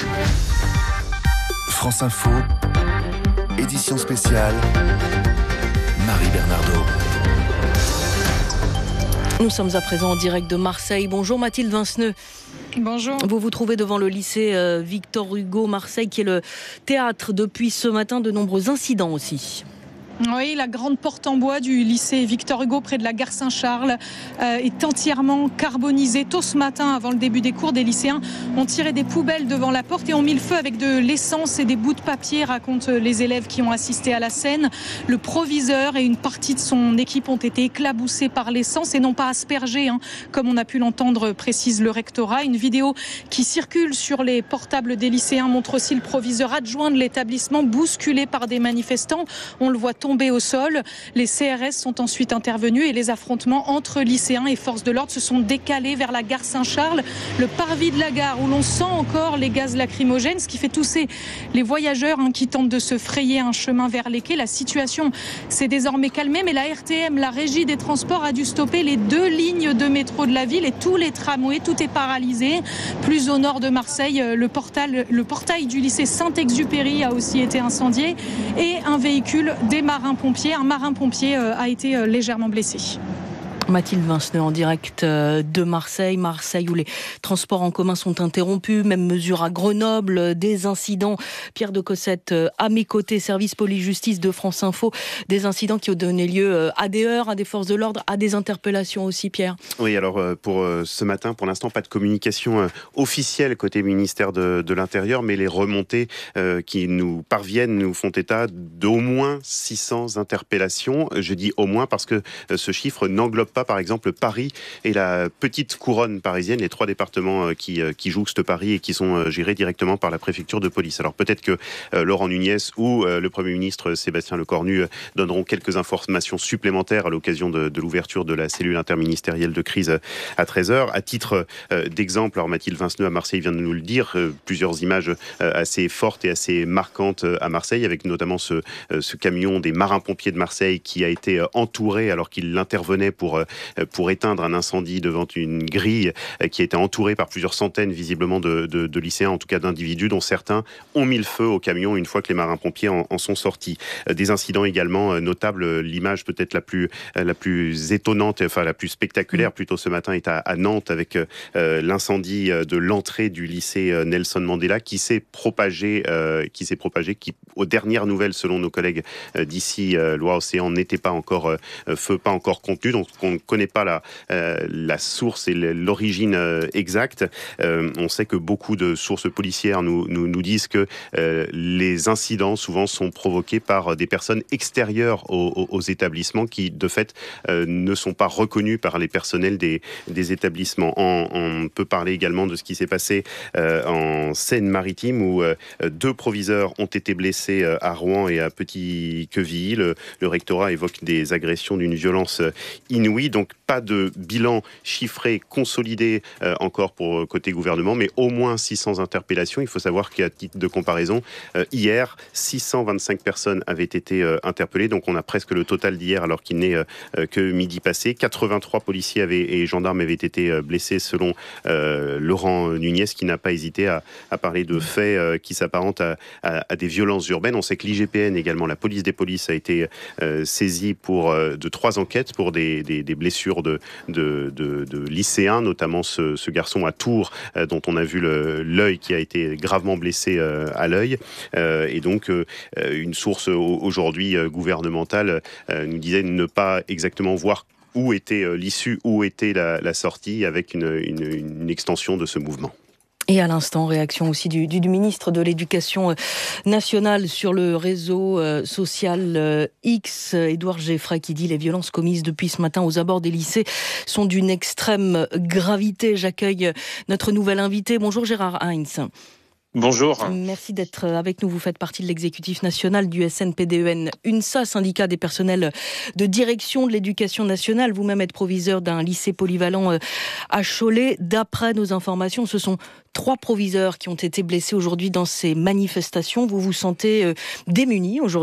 France Info, édition spéciale, Marie Bernardo. Nous sommes à présent en direct de Marseille. Bonjour Mathilde Vinceneux. Bonjour. Vous vous trouvez devant le lycée Victor Hugo Marseille, qui est le théâtre depuis ce matin de nombreux incidents aussi. Oui, la grande porte en bois du lycée Victor Hugo près de la gare Saint-Charles euh, est entièrement carbonisée. Tôt ce matin, avant le début des cours, des lycéens ont tiré des poubelles devant la porte et ont mis le feu avec de l'essence et des bouts de papier, racontent les élèves qui ont assisté à la scène. Le proviseur et une partie de son équipe ont été éclaboussés par l'essence et non pas aspergés, hein, comme on a pu l'entendre, précise le rectorat. Une vidéo qui circule sur les portables des lycéens montre aussi le proviseur adjoint de l'établissement bousculé par des manifestants. On le voit tombés au sol. Les C R S sont ensuite intervenus et les affrontements entre lycéens et forces de l'ordre se sont décalés vers la gare Saint-Charles, le parvis de la gare où l'on sent encore les gaz lacrymogènes, ce qui fait tousser les voyageurs hein, qui tentent de se frayer un chemin vers les quais. La situation s'est désormais calmée, mais la R T M, la régie des transports, a dû stopper les deux lignes de métro de la ville et tous les tramways, tout est paralysé. Plus au nord de Marseille, le, portal, le portail du lycée Saint-Exupéry a aussi été incendié et un véhicule des marins-pompiers, un marin-pompier a été légèrement blessé. Mathilde Vinceneux en direct de Marseille. Marseille où les transports en commun sont interrompus. Même mesure à Grenoble. Des incidents. Pierre de Cossette à mes côtés. Service police-justice de France Info. Des incidents qui ont donné lieu à des heurts, à des forces de l'ordre, à des interpellations aussi, Pierre. Oui, alors pour ce matin, pour l'instant, pas de communication officielle côté ministère de, de l'Intérieur, mais les remontées qui nous parviennent nous font état d'au moins six cents interpellations. Je dis au moins parce que ce chiffre n'englobe pas, par exemple, Paris et la petite couronne parisienne, les trois départements qui, qui jouxtent Paris et qui sont gérés directement par la préfecture de police. Alors peut-être que euh, Laurent Nunez ou euh, le Premier ministre Sébastien Lecornu euh, donneront quelques informations supplémentaires à l'occasion de, de l'ouverture de la cellule interministérielle de crise à treize heures. À titre euh, d'exemple, alors Mathilde Vinceneux à Marseille vient de nous le dire, euh, plusieurs images euh, assez fortes et assez marquantes à Marseille, avec notamment ce, euh, ce camion des marins-pompiers de Marseille qui a été euh, entouré alors qu'il intervenait pour pour éteindre un incendie devant une grille qui a été entourée par plusieurs centaines visiblement de, de, de lycéens, en tout cas d'individus, dont certains ont mis le feu au camion une fois que les marins-pompiers en, en sont sortis. Des incidents également notables, l'image peut-être la plus, la plus étonnante, enfin la plus spectaculaire plutôt ce matin est à, à Nantes avec euh, l'incendie de l'entrée du lycée Nelson Mandela qui s'est propagé, euh, qui s'est propagé, qui aux dernières nouvelles selon nos collègues euh, d'ici, euh, Loire-Océan, n'était pas encore euh, feu, pas encore contenu, donc on ne connaît pas la, euh, la source et l'origine euh, exacte. Euh, on sait que beaucoup de sources policières nous, nous, nous disent que euh, les incidents souvent sont provoqués par des personnes extérieures aux, aux établissements qui, de fait, euh, ne sont pas reconnus par les personnels des, des établissements. On, on peut parler également de ce qui s'est passé euh, en Seine-Maritime où euh, deux proviseurs ont été blessés euh, à Rouen et à Petit-Quevilly. Le, le rectorat évoque des agressions d'une violence inouïe. Donc pas de bilan chiffré, consolidé euh, encore pour euh, côté gouvernement, mais au moins six cents interpellations. Il faut savoir qu'à titre de comparaison, euh, hier, six cent vingt-cinq personnes avaient été euh, interpellées. Donc on a presque le total d'hier alors qu'il n'est euh, que midi passé. quatre-vingt-trois policiers avaient, et gendarmes avaient été euh, blessés selon euh, Laurent Nunez qui n'a pas hésité à, à parler de faits euh, qui s'apparentent à, à, à des violences urbaines. On sait que l'I G P N également, la police des polices, a été euh, saisie pour, euh, de trois enquêtes pour des, des, des blessures de, de, de, de lycéens, notamment ce, ce garçon à Tours euh, dont on a vu l'œil qui a été gravement blessé euh, à l'œil. Euh, et donc, euh, une source aujourd'hui euh, gouvernementale euh, nous disait ne pas exactement voir où était euh, l'issue, où était la, la sortie avec une, une, une extension de ce mouvement. Et à l'instant, réaction aussi du, du, du ministre de l'Éducation nationale sur le réseau euh, social euh, X, Édouard Geffray, qui dit les violences commises depuis ce matin aux abords des lycées sont d'une extrême gravité. J'accueille notre nouvel invité. Bonjour Gérard Heinz. Bonjour. Merci d'être avec nous. Vous faites partie de l'exécutif national du S N P D E N UNSA, syndicat des personnels de direction de l'éducation nationale. Vous-même êtes proviseur d'un lycée polyvalent à Cholet. D'après nos informations, ce sont trois proviseurs qui ont été blessés aujourd'hui dans ces manifestations. Vous vous sentez démunis aujourd'hui ?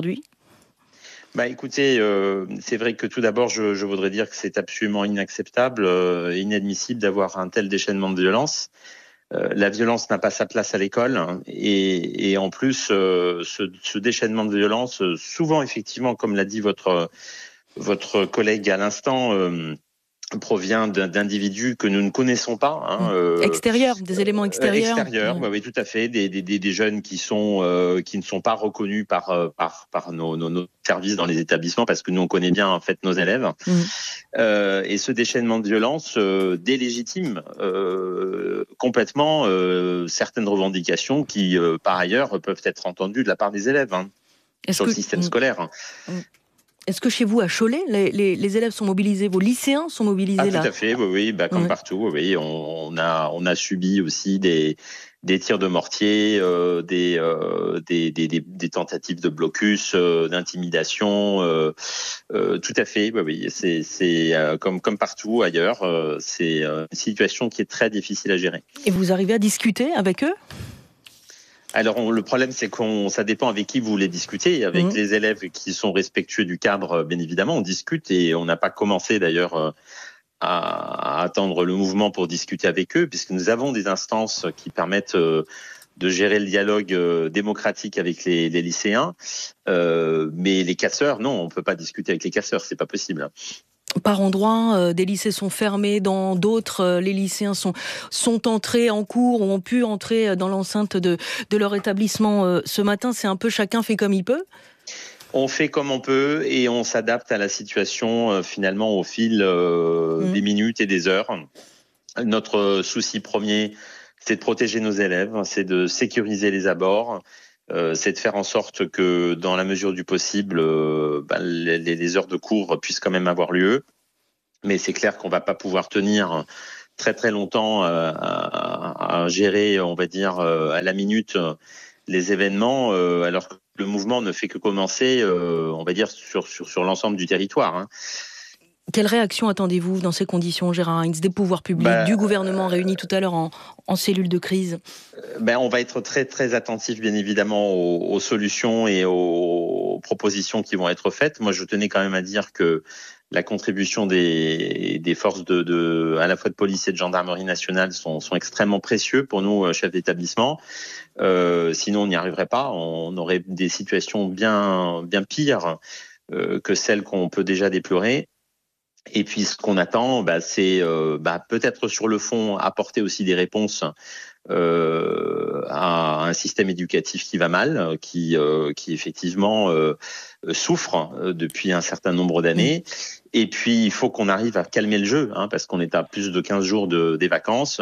Bah écoutez, euh, c'est vrai que tout d'abord, je, je voudrais dire que c'est absolument inacceptable et inadmissible d'avoir un tel déchaînement de violence. Euh, la violence n'a pas sa place à l'école et, et en plus, euh, ce, ce déchaînement de violence, souvent effectivement, comme l'a dit votre votre collègue à l'instant, euh, provient d'individus que nous ne connaissons pas. Hein, euh, extérieurs, des éléments extérieurs. Extérieurs, oui, oui, tout à fait. Des, des, des jeunes qui sont euh, qui ne sont pas reconnus par par par nos, nos, nos services dans les établissements, parce que nous on connaît bien en fait nos élèves. Mmh. Euh, et ce déchaînement de violence euh, délégitime euh, complètement euh, certaines revendications qui, euh, par ailleurs, peuvent être entendues de la part des élèves hein, sur que... le système mmh. scolaire. Mmh. Est-ce que chez vous, à Cholet, les, les, les élèves sont mobilisés, vos lycéens sont mobilisés ah, là? Tout à fait, oui, oui bah, comme ouais. partout. Oui, on, on, a, on a subi aussi des, des tirs de mortier, euh, des, euh, des, des, des, des tentatives de blocus, euh, d'intimidation. Euh, euh, tout à fait, oui, oui. C'est, c'est euh, comme, comme partout ailleurs. Euh, c'est une situation qui est très difficile à gérer. Et vous arrivez à discuter avec eux? Alors, on, le problème, c'est qu'on, ça dépend avec qui vous voulez discuter. Avec mmh. les élèves qui sont respectueux du cadre, bien évidemment, on discute et on n'a pas commencé d'ailleurs à, à attendre le mouvement pour discuter avec eux, puisque nous avons des instances qui permettent de gérer le dialogue démocratique avec les, les lycéens. Euh, mais les casseurs, non, on ne peut pas discuter avec les casseurs, c'est pas possible. Par endroits, euh, des lycées sont fermés, dans d'autres, euh, les lycéens sont, sont entrés en cours ou ont pu entrer dans l'enceinte de, de leur établissement euh, ce matin. C'est un peu chacun fait comme il peut? On fait comme on peut et on s'adapte à la situation euh, finalement au fil euh, mmh. des minutes et des heures. Notre souci premier, c'est de protéger nos élèves, c'est de sécuriser les abords. Euh, c'est de faire en sorte que, dans la mesure du possible, euh, bah, les, les heures de cours puissent quand même avoir lieu. Mais c'est clair qu'on va pas pouvoir tenir très très longtemps euh, à, à gérer, on va dire, euh, à la minute les événements, euh, alors que le mouvement ne fait que commencer, euh, on va dire, sur sur sur l'ensemble du territoire. Hein. Quelle réaction attendez-vous dans ces conditions, Gérard Heinz, des pouvoirs publics, bah, du gouvernement réuni tout à l'heure en, en cellule de crise? Ben, on va être très très attentif, bien évidemment, aux, aux solutions et aux propositions qui vont être faites. Moi, je tenais quand même à dire que la contribution des, des forces de, de, à la fois de police et de gendarmerie nationale sont, sont extrêmement précieux pour nous, chefs d'établissement. Euh, sinon, on n'y arriverait pas. On aurait des situations bien bien pires euh, que celles qu'on peut déjà déplorer. Et puis, ce qu'on attend, bah, c'est euh, bah, peut-être sur le fond apporter aussi des réponses euh, à un système éducatif qui va mal, qui, euh, qui effectivement euh, souffre depuis un certain nombre d'années. Et puis, il faut qu'on arrive à calmer le jeu, hein, parce qu'on est à plus de quinze jours de, des vacances.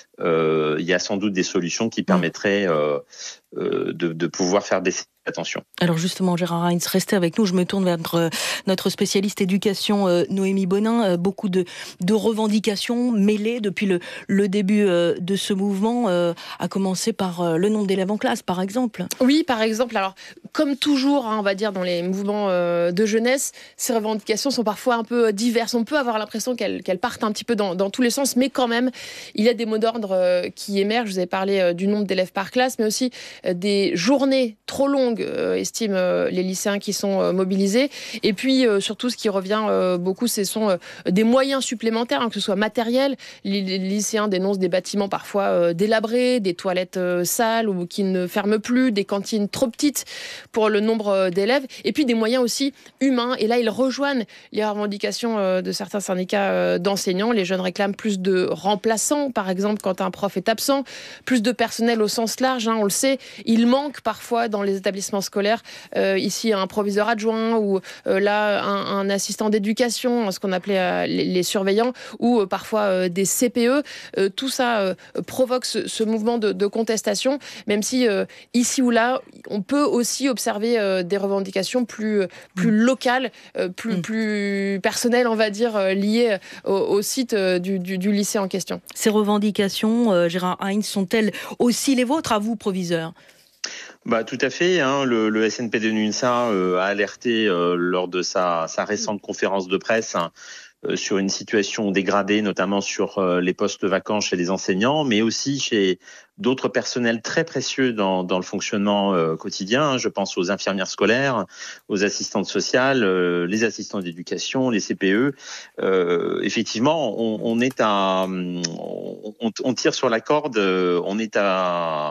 Euh, il y a sans doute des solutions qui permettraient euh, euh, de, de pouvoir faire baisser l'attention. Alors justement, Gérard Heinz, restez avec nous. Je me tourne vers notre, notre spécialiste éducation, euh, Noémie Bonin. Euh, beaucoup de, de revendications mêlées depuis le, le début euh, de ce mouvement, euh, à commencer par euh, le nombre d'élèves en classe, par exemple. Oui, par exemple. Alors, comme toujours, hein, on va dire, dans les mouvements euh, de jeunesse, ces revendications sont parfois un peu diverses. On peut avoir l'impression qu'elles, qu'elles partent un petit peu dans, dans tous les sens, mais quand même, il y a des mots d'ordre euh, qui émergent. Je vous avez parlé euh, du nombre d'élèves par classe, mais aussi euh, des journées trop longues, euh, estiment euh, les lycéens qui sont euh, mobilisés. Et puis, euh, surtout, ce qui revient euh, beaucoup, ce sont euh, des moyens supplémentaires, hein, que ce soit matériel. Les, les lycéens dénoncent des bâtiments parfois euh, délabrés, des toilettes euh, sales ou qui ne ferment plus, des cantines trop petites pour le nombre euh, d'élèves. Et puis, des moyens aussi humains. Et là, ils rejoignent les revendications euh, de certains syndicats euh, d'enseignants. Les jeunes réclament plus de remplaçants, par exemple, quand un prof est absent, plus de personnel au sens large, hein, on le sait. Il manque parfois dans les établissements scolaires, euh, ici un proviseur adjoint ou euh, là un, un assistant d'éducation, ce qu'on appelait euh, les, les surveillants, ou euh, parfois euh, des C P E. Euh, tout ça euh, provoque ce, ce mouvement de, de contestation, même si euh, ici ou là, on peut aussi observer euh, des revendications plus, plus locales, euh, plus, mmh. plus personnelles, on va dire, euh, liées au, au site euh, du, du, du lycée en question. Ces revendications, euh, Gérard Heinz, sont-elles aussi les vôtres, à vous, proviseurs ? Bah, tout à fait. Hein. Le, le S N P de l'UNSA euh, a alerté euh, lors de sa, sa récente conférence de presse, hein, euh, sur une situation dégradée, notamment sur euh, les postes vacants chez les enseignants, mais aussi chez d'autres personnels très précieux dans, dans le fonctionnement euh, quotidien. Je pense aux infirmières scolaires, aux assistantes sociales, euh, les assistants d'éducation, les C P E. Euh, effectivement, on, on est à, on, on tire sur la corde, on est à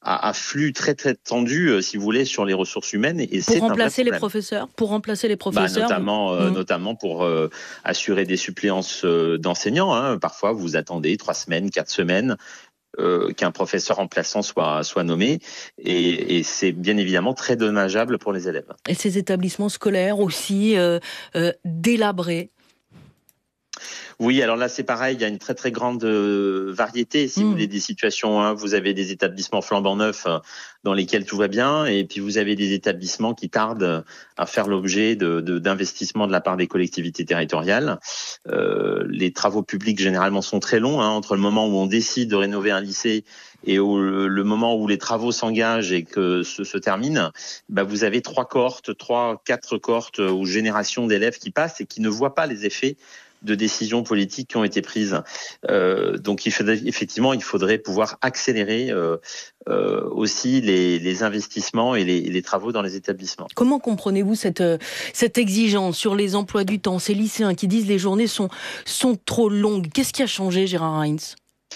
à, à flux très très tendu, euh, si vous voulez, sur les ressources humaines. Et pour remplacer les professeurs, pour remplacer les professeurs, bah, notamment, euh, mmh. notamment pour euh, assurer des suppléances euh, d'enseignants. Hein. Parfois, vous attendez trois semaines, quatre semaines. Euh, qu'un professeur remplaçant soit, soit nommé et, et c'est bien évidemment très dommageable pour les élèves. Et ces établissements scolaires aussi euh, euh, délabrés. Oui, alors là c'est pareil, il y a une très très grande euh, variété, si mmh. vous voulez, des situations. Hein. Vous avez des établissements flambant neufs euh, dans lesquels tout va bien, et puis vous avez des établissements qui tardent à faire l'objet de, de, d'investissements de la part des collectivités territoriales. Euh, les travaux publics généralement sont très longs, hein, entre le moment où on décide de rénover un lycée et au, le moment où les travaux s'engagent et que ce se termine, bah vous avez trois cohortes, trois, quatre cohortes ou générations d'élèves qui passent et qui ne voient pas les effets de décisions politiques qui ont été prises. Euh, donc, il faudrait, effectivement, il faudrait pouvoir accélérer euh, euh, aussi les, les investissements et les, les travaux dans les établissements. Comment comprenez-vous cette, cette exigence sur les emplois du temps, ces lycéens qui disent les journées sont, sont trop longues? Qu'est-ce qui a changé, Gérard Heinz?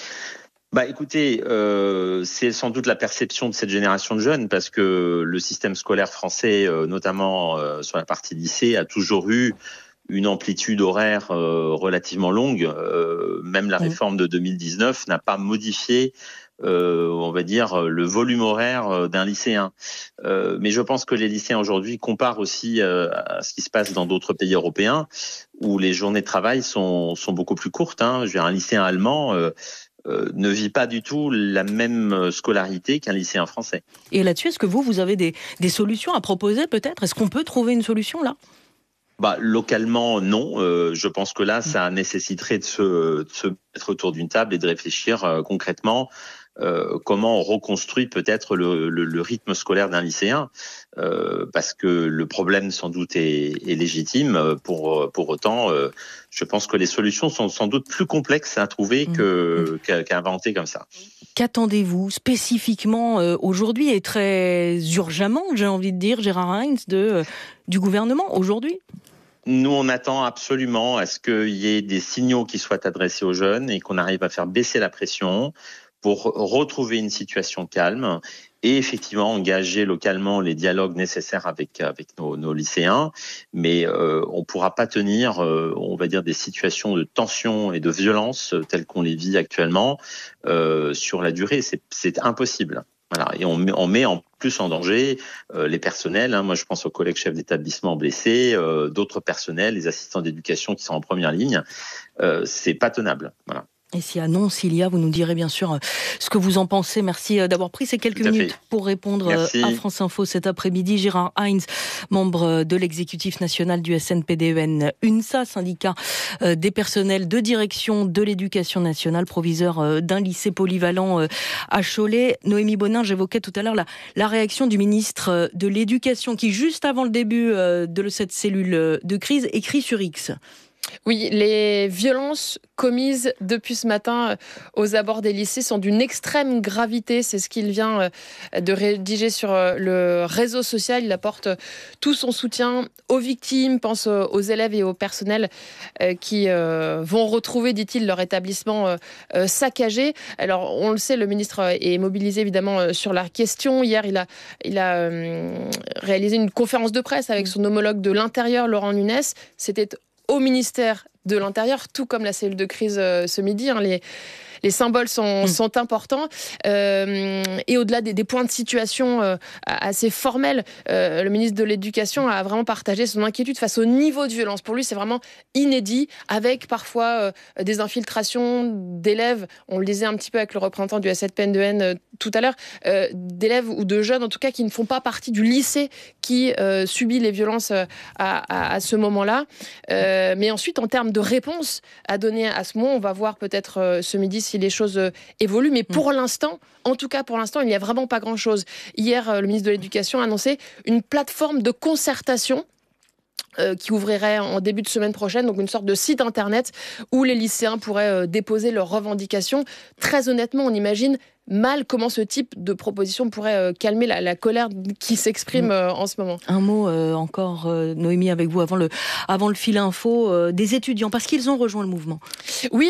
Bah, écoutez, euh, c'est sans doute la perception de cette génération de jeunes, parce que le système scolaire français, euh, notamment euh, sur la partie lycée, a toujours eu une amplitude horaire euh, relativement longue. Euh, même la réforme de deux mille dix-neuf n'a pas modifié, euh, on va dire, le volume horaire d'un lycéen. Euh, mais je pense que les lycéens aujourd'hui comparent aussi euh, à ce qui se passe dans d'autres pays européens, où les journées de travail sont, sont beaucoup plus courtes. Hein. Je veux dire, un lycéen allemand euh, euh, ne vit pas du tout la même scolarité qu'un lycéen français. Et là-dessus, est-ce que vous, vous avez des, des solutions à proposer peut-être? Est-ce qu'on peut trouver une solution là? Bah, localement, non. Euh, je pense que là, ça nécessiterait de se, de se mettre autour d'une table et de réfléchir euh, concrètement euh, comment on reconstruit peut-être le, le, le rythme scolaire d'un lycéen, euh, parce que le problème sans doute est, est légitime. Pour, pour autant, euh, je pense que les solutions sont sans doute plus complexes à trouver que, qu'à, qu'à inventer comme ça. Qu'attendez-vous spécifiquement euh, aujourd'hui et très urgemment, j'ai envie de dire, Gérard Heinz, de, euh, du gouvernement aujourd'hui? Nous, on attend absolument à ce qu'il y ait des signaux qui soient adressés aux jeunes et qu'on arrive à faire baisser la pression pour retrouver une situation calme et effectivement engager localement les dialogues nécessaires avec avec nos, nos lycéens. Mais euh, on ne pourra pas tenir, euh, on va dire, des situations de tension et de violence telles qu'on les vit actuellement euh, sur la durée. C'est, c'est impossible. Voilà. Et on met, on met en plus en danger euh, les personnels. Hein. Moi, je pense aux collègues chefs d'établissement blessés, euh, d'autres personnels, les assistants d'éducation qui sont en première ligne. Euh, c'est pas tenable. Voilà. Et si annonce il y a, vous nous direz bien sûr ce que vous en pensez. Merci d'avoir pris ces quelques minutes fait. pour répondre Merci. à France Info cet après-midi. Gérard Heinz, membre de l'exécutif national du S N P D E N UNSA, syndicat des personnels de direction de l'éducation nationale, proviseur d'un lycée polyvalent à Cholet. Noémie Bonin, j'évoquais tout à l'heure la, la réaction du ministre de l'Éducation qui, juste avant le début de cette cellule de crise, écrit sur X. Oui, les violences commises depuis ce matin aux abords des lycées sont d'une extrême gravité. C'est ce qu'il vient de rédiger sur le réseau social. Il apporte tout son soutien aux victimes, pense aux élèves et au personnel qui vont retrouver, dit-il, leur établissement saccagé. Alors, on le sait, le ministre est mobilisé évidemment sur la question. Hier, il a, il a réalisé une conférence de presse avec son homologue de l'Intérieur, Laurent Nunez. C'était au ministère de l'Intérieur, tout comme la cellule de crise euh, ce midi. Hein, les, les symboles sont, mmh. sont importants. Euh, et au-delà des, des points de situation euh, assez formels, euh, le ministre de l'Éducation a vraiment partagé son inquiétude face au niveau de violence. Pour lui, c'est vraiment inédit, avec parfois euh, des infiltrations d'élèves. On le disait un petit peu avec le représentant du S N P D E N euh, tout à l'heure, euh, d'élèves ou de jeunes, en tout cas, qui ne font pas partie du lycée qui euh, subit les violences euh, à, à, à ce moment-là. Euh, mais ensuite, en termes de réponse à donner à ce moment, on va voir peut-être euh, ce midi si les choses euh, évoluent. Mais pour mmh. l'instant, en tout cas pour l'instant, il n'y a vraiment pas grand-chose. Hier, euh, le ministre de l'Éducation a annoncé une plateforme de concertation Euh, qui ouvrirait en début de semaine prochaine, donc une sorte de site internet où les lycéens pourraient euh, déposer leurs revendications. Très honnêtement, on imagine mal comment ce type de proposition pourrait euh, calmer la, la colère qui s'exprime euh, en ce moment. Un mot euh, encore, euh, Noémie, avec vous, avant le, avant le fil info, euh, des étudiants, parce qu'ils ont rejoint le mouvement. Oui, alors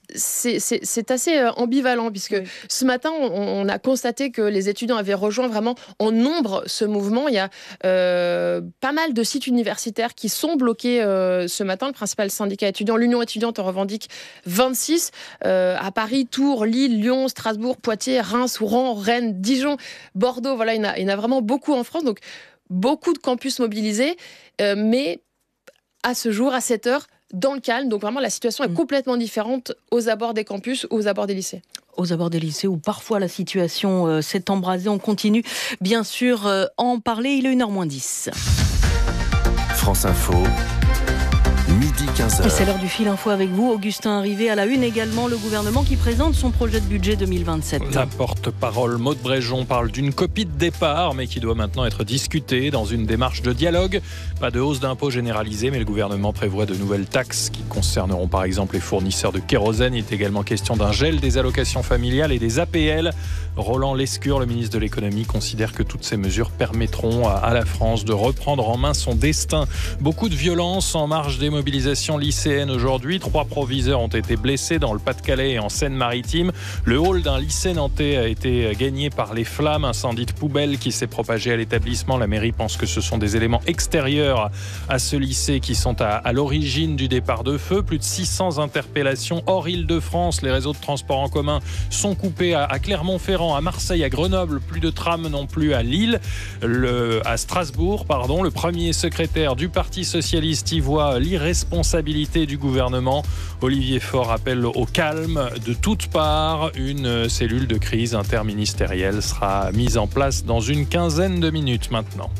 c'est, c'est, c'est assez ambivalent, puisque oui. ce matin, on, on a constaté que les étudiants avaient rejoint vraiment en nombre ce mouvement. Il y a euh, pas mal de sites universitaires qui sont bloqués euh, ce matin. Le principal syndicat étudiant, l'Union étudiante, en revendique vingt-six. Euh, à Paris, Tours, Lille, Lyon, Strasbourg, Poitiers, Reims, Rouen, Rennes, Dijon, Bordeaux. Voilà, il y en a, il y en a vraiment beaucoup en France. Donc, beaucoup de campus mobilisés. Euh, mais à ce jour, à cette heure, dans le calme. Donc vraiment, la situation est complètement différente aux abords des campus, aux abords des lycées. Aux abords des lycées où parfois la situation euh, s'est embrasée. On continue bien sûr euh, à en parler. Il est une heure moins dix. France Info. midi quinze heures. Et c'est l'heure du fil info avec vous. Augustin Arrivé à la une également, le gouvernement qui présente son projet de budget deux mille vingt-sept. La porte-parole Maud Bréjon parle d'une copie de départ, mais qui doit maintenant être discutée dans une démarche de dialogue. Pas de hausse d'impôts généralisée, mais le gouvernement prévoit de nouvelles taxes qui concerneront par exemple les fournisseurs de kérosène. Il est également question d'un gel des allocations familiales et des A P L. Roland Lescure, le ministre de l'économie, considère que toutes ces mesures permettront à la France de reprendre en main son destin. Beaucoup de violence en marge des mobilisation lycéenne aujourd'hui. Trois proviseurs ont été blessés dans le Pas-de-Calais et en Seine-Maritime. Le hall d'un lycée nantais a été gagné par les flammes. Incendie de poubelle qui s'est propagé à l'établissement. La mairie pense que ce sont des éléments extérieurs à ce lycée qui sont à, à l'origine du départ de feu. Plus de six cents interpellations hors Île-de-France. Les réseaux de transport en commun sont coupés à, à Clermont-Ferrand, à Marseille, à Grenoble. Plus de trams non plus à Lille. Le, à Strasbourg, pardon. Le premier secrétaire du Parti socialiste y voit l'irresponsabilité responsabilité du gouvernement. Olivier Faure appelle au calme de toutes parts. Une cellule de crise interministérielle sera mise en place dans une quinzaine de minutes maintenant.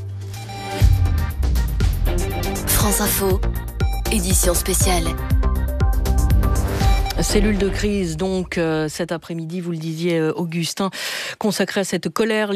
France Info, édition spéciale. Cellule de crise, donc, euh, cet après-midi, vous le disiez, Augustin, consacrée à cette colère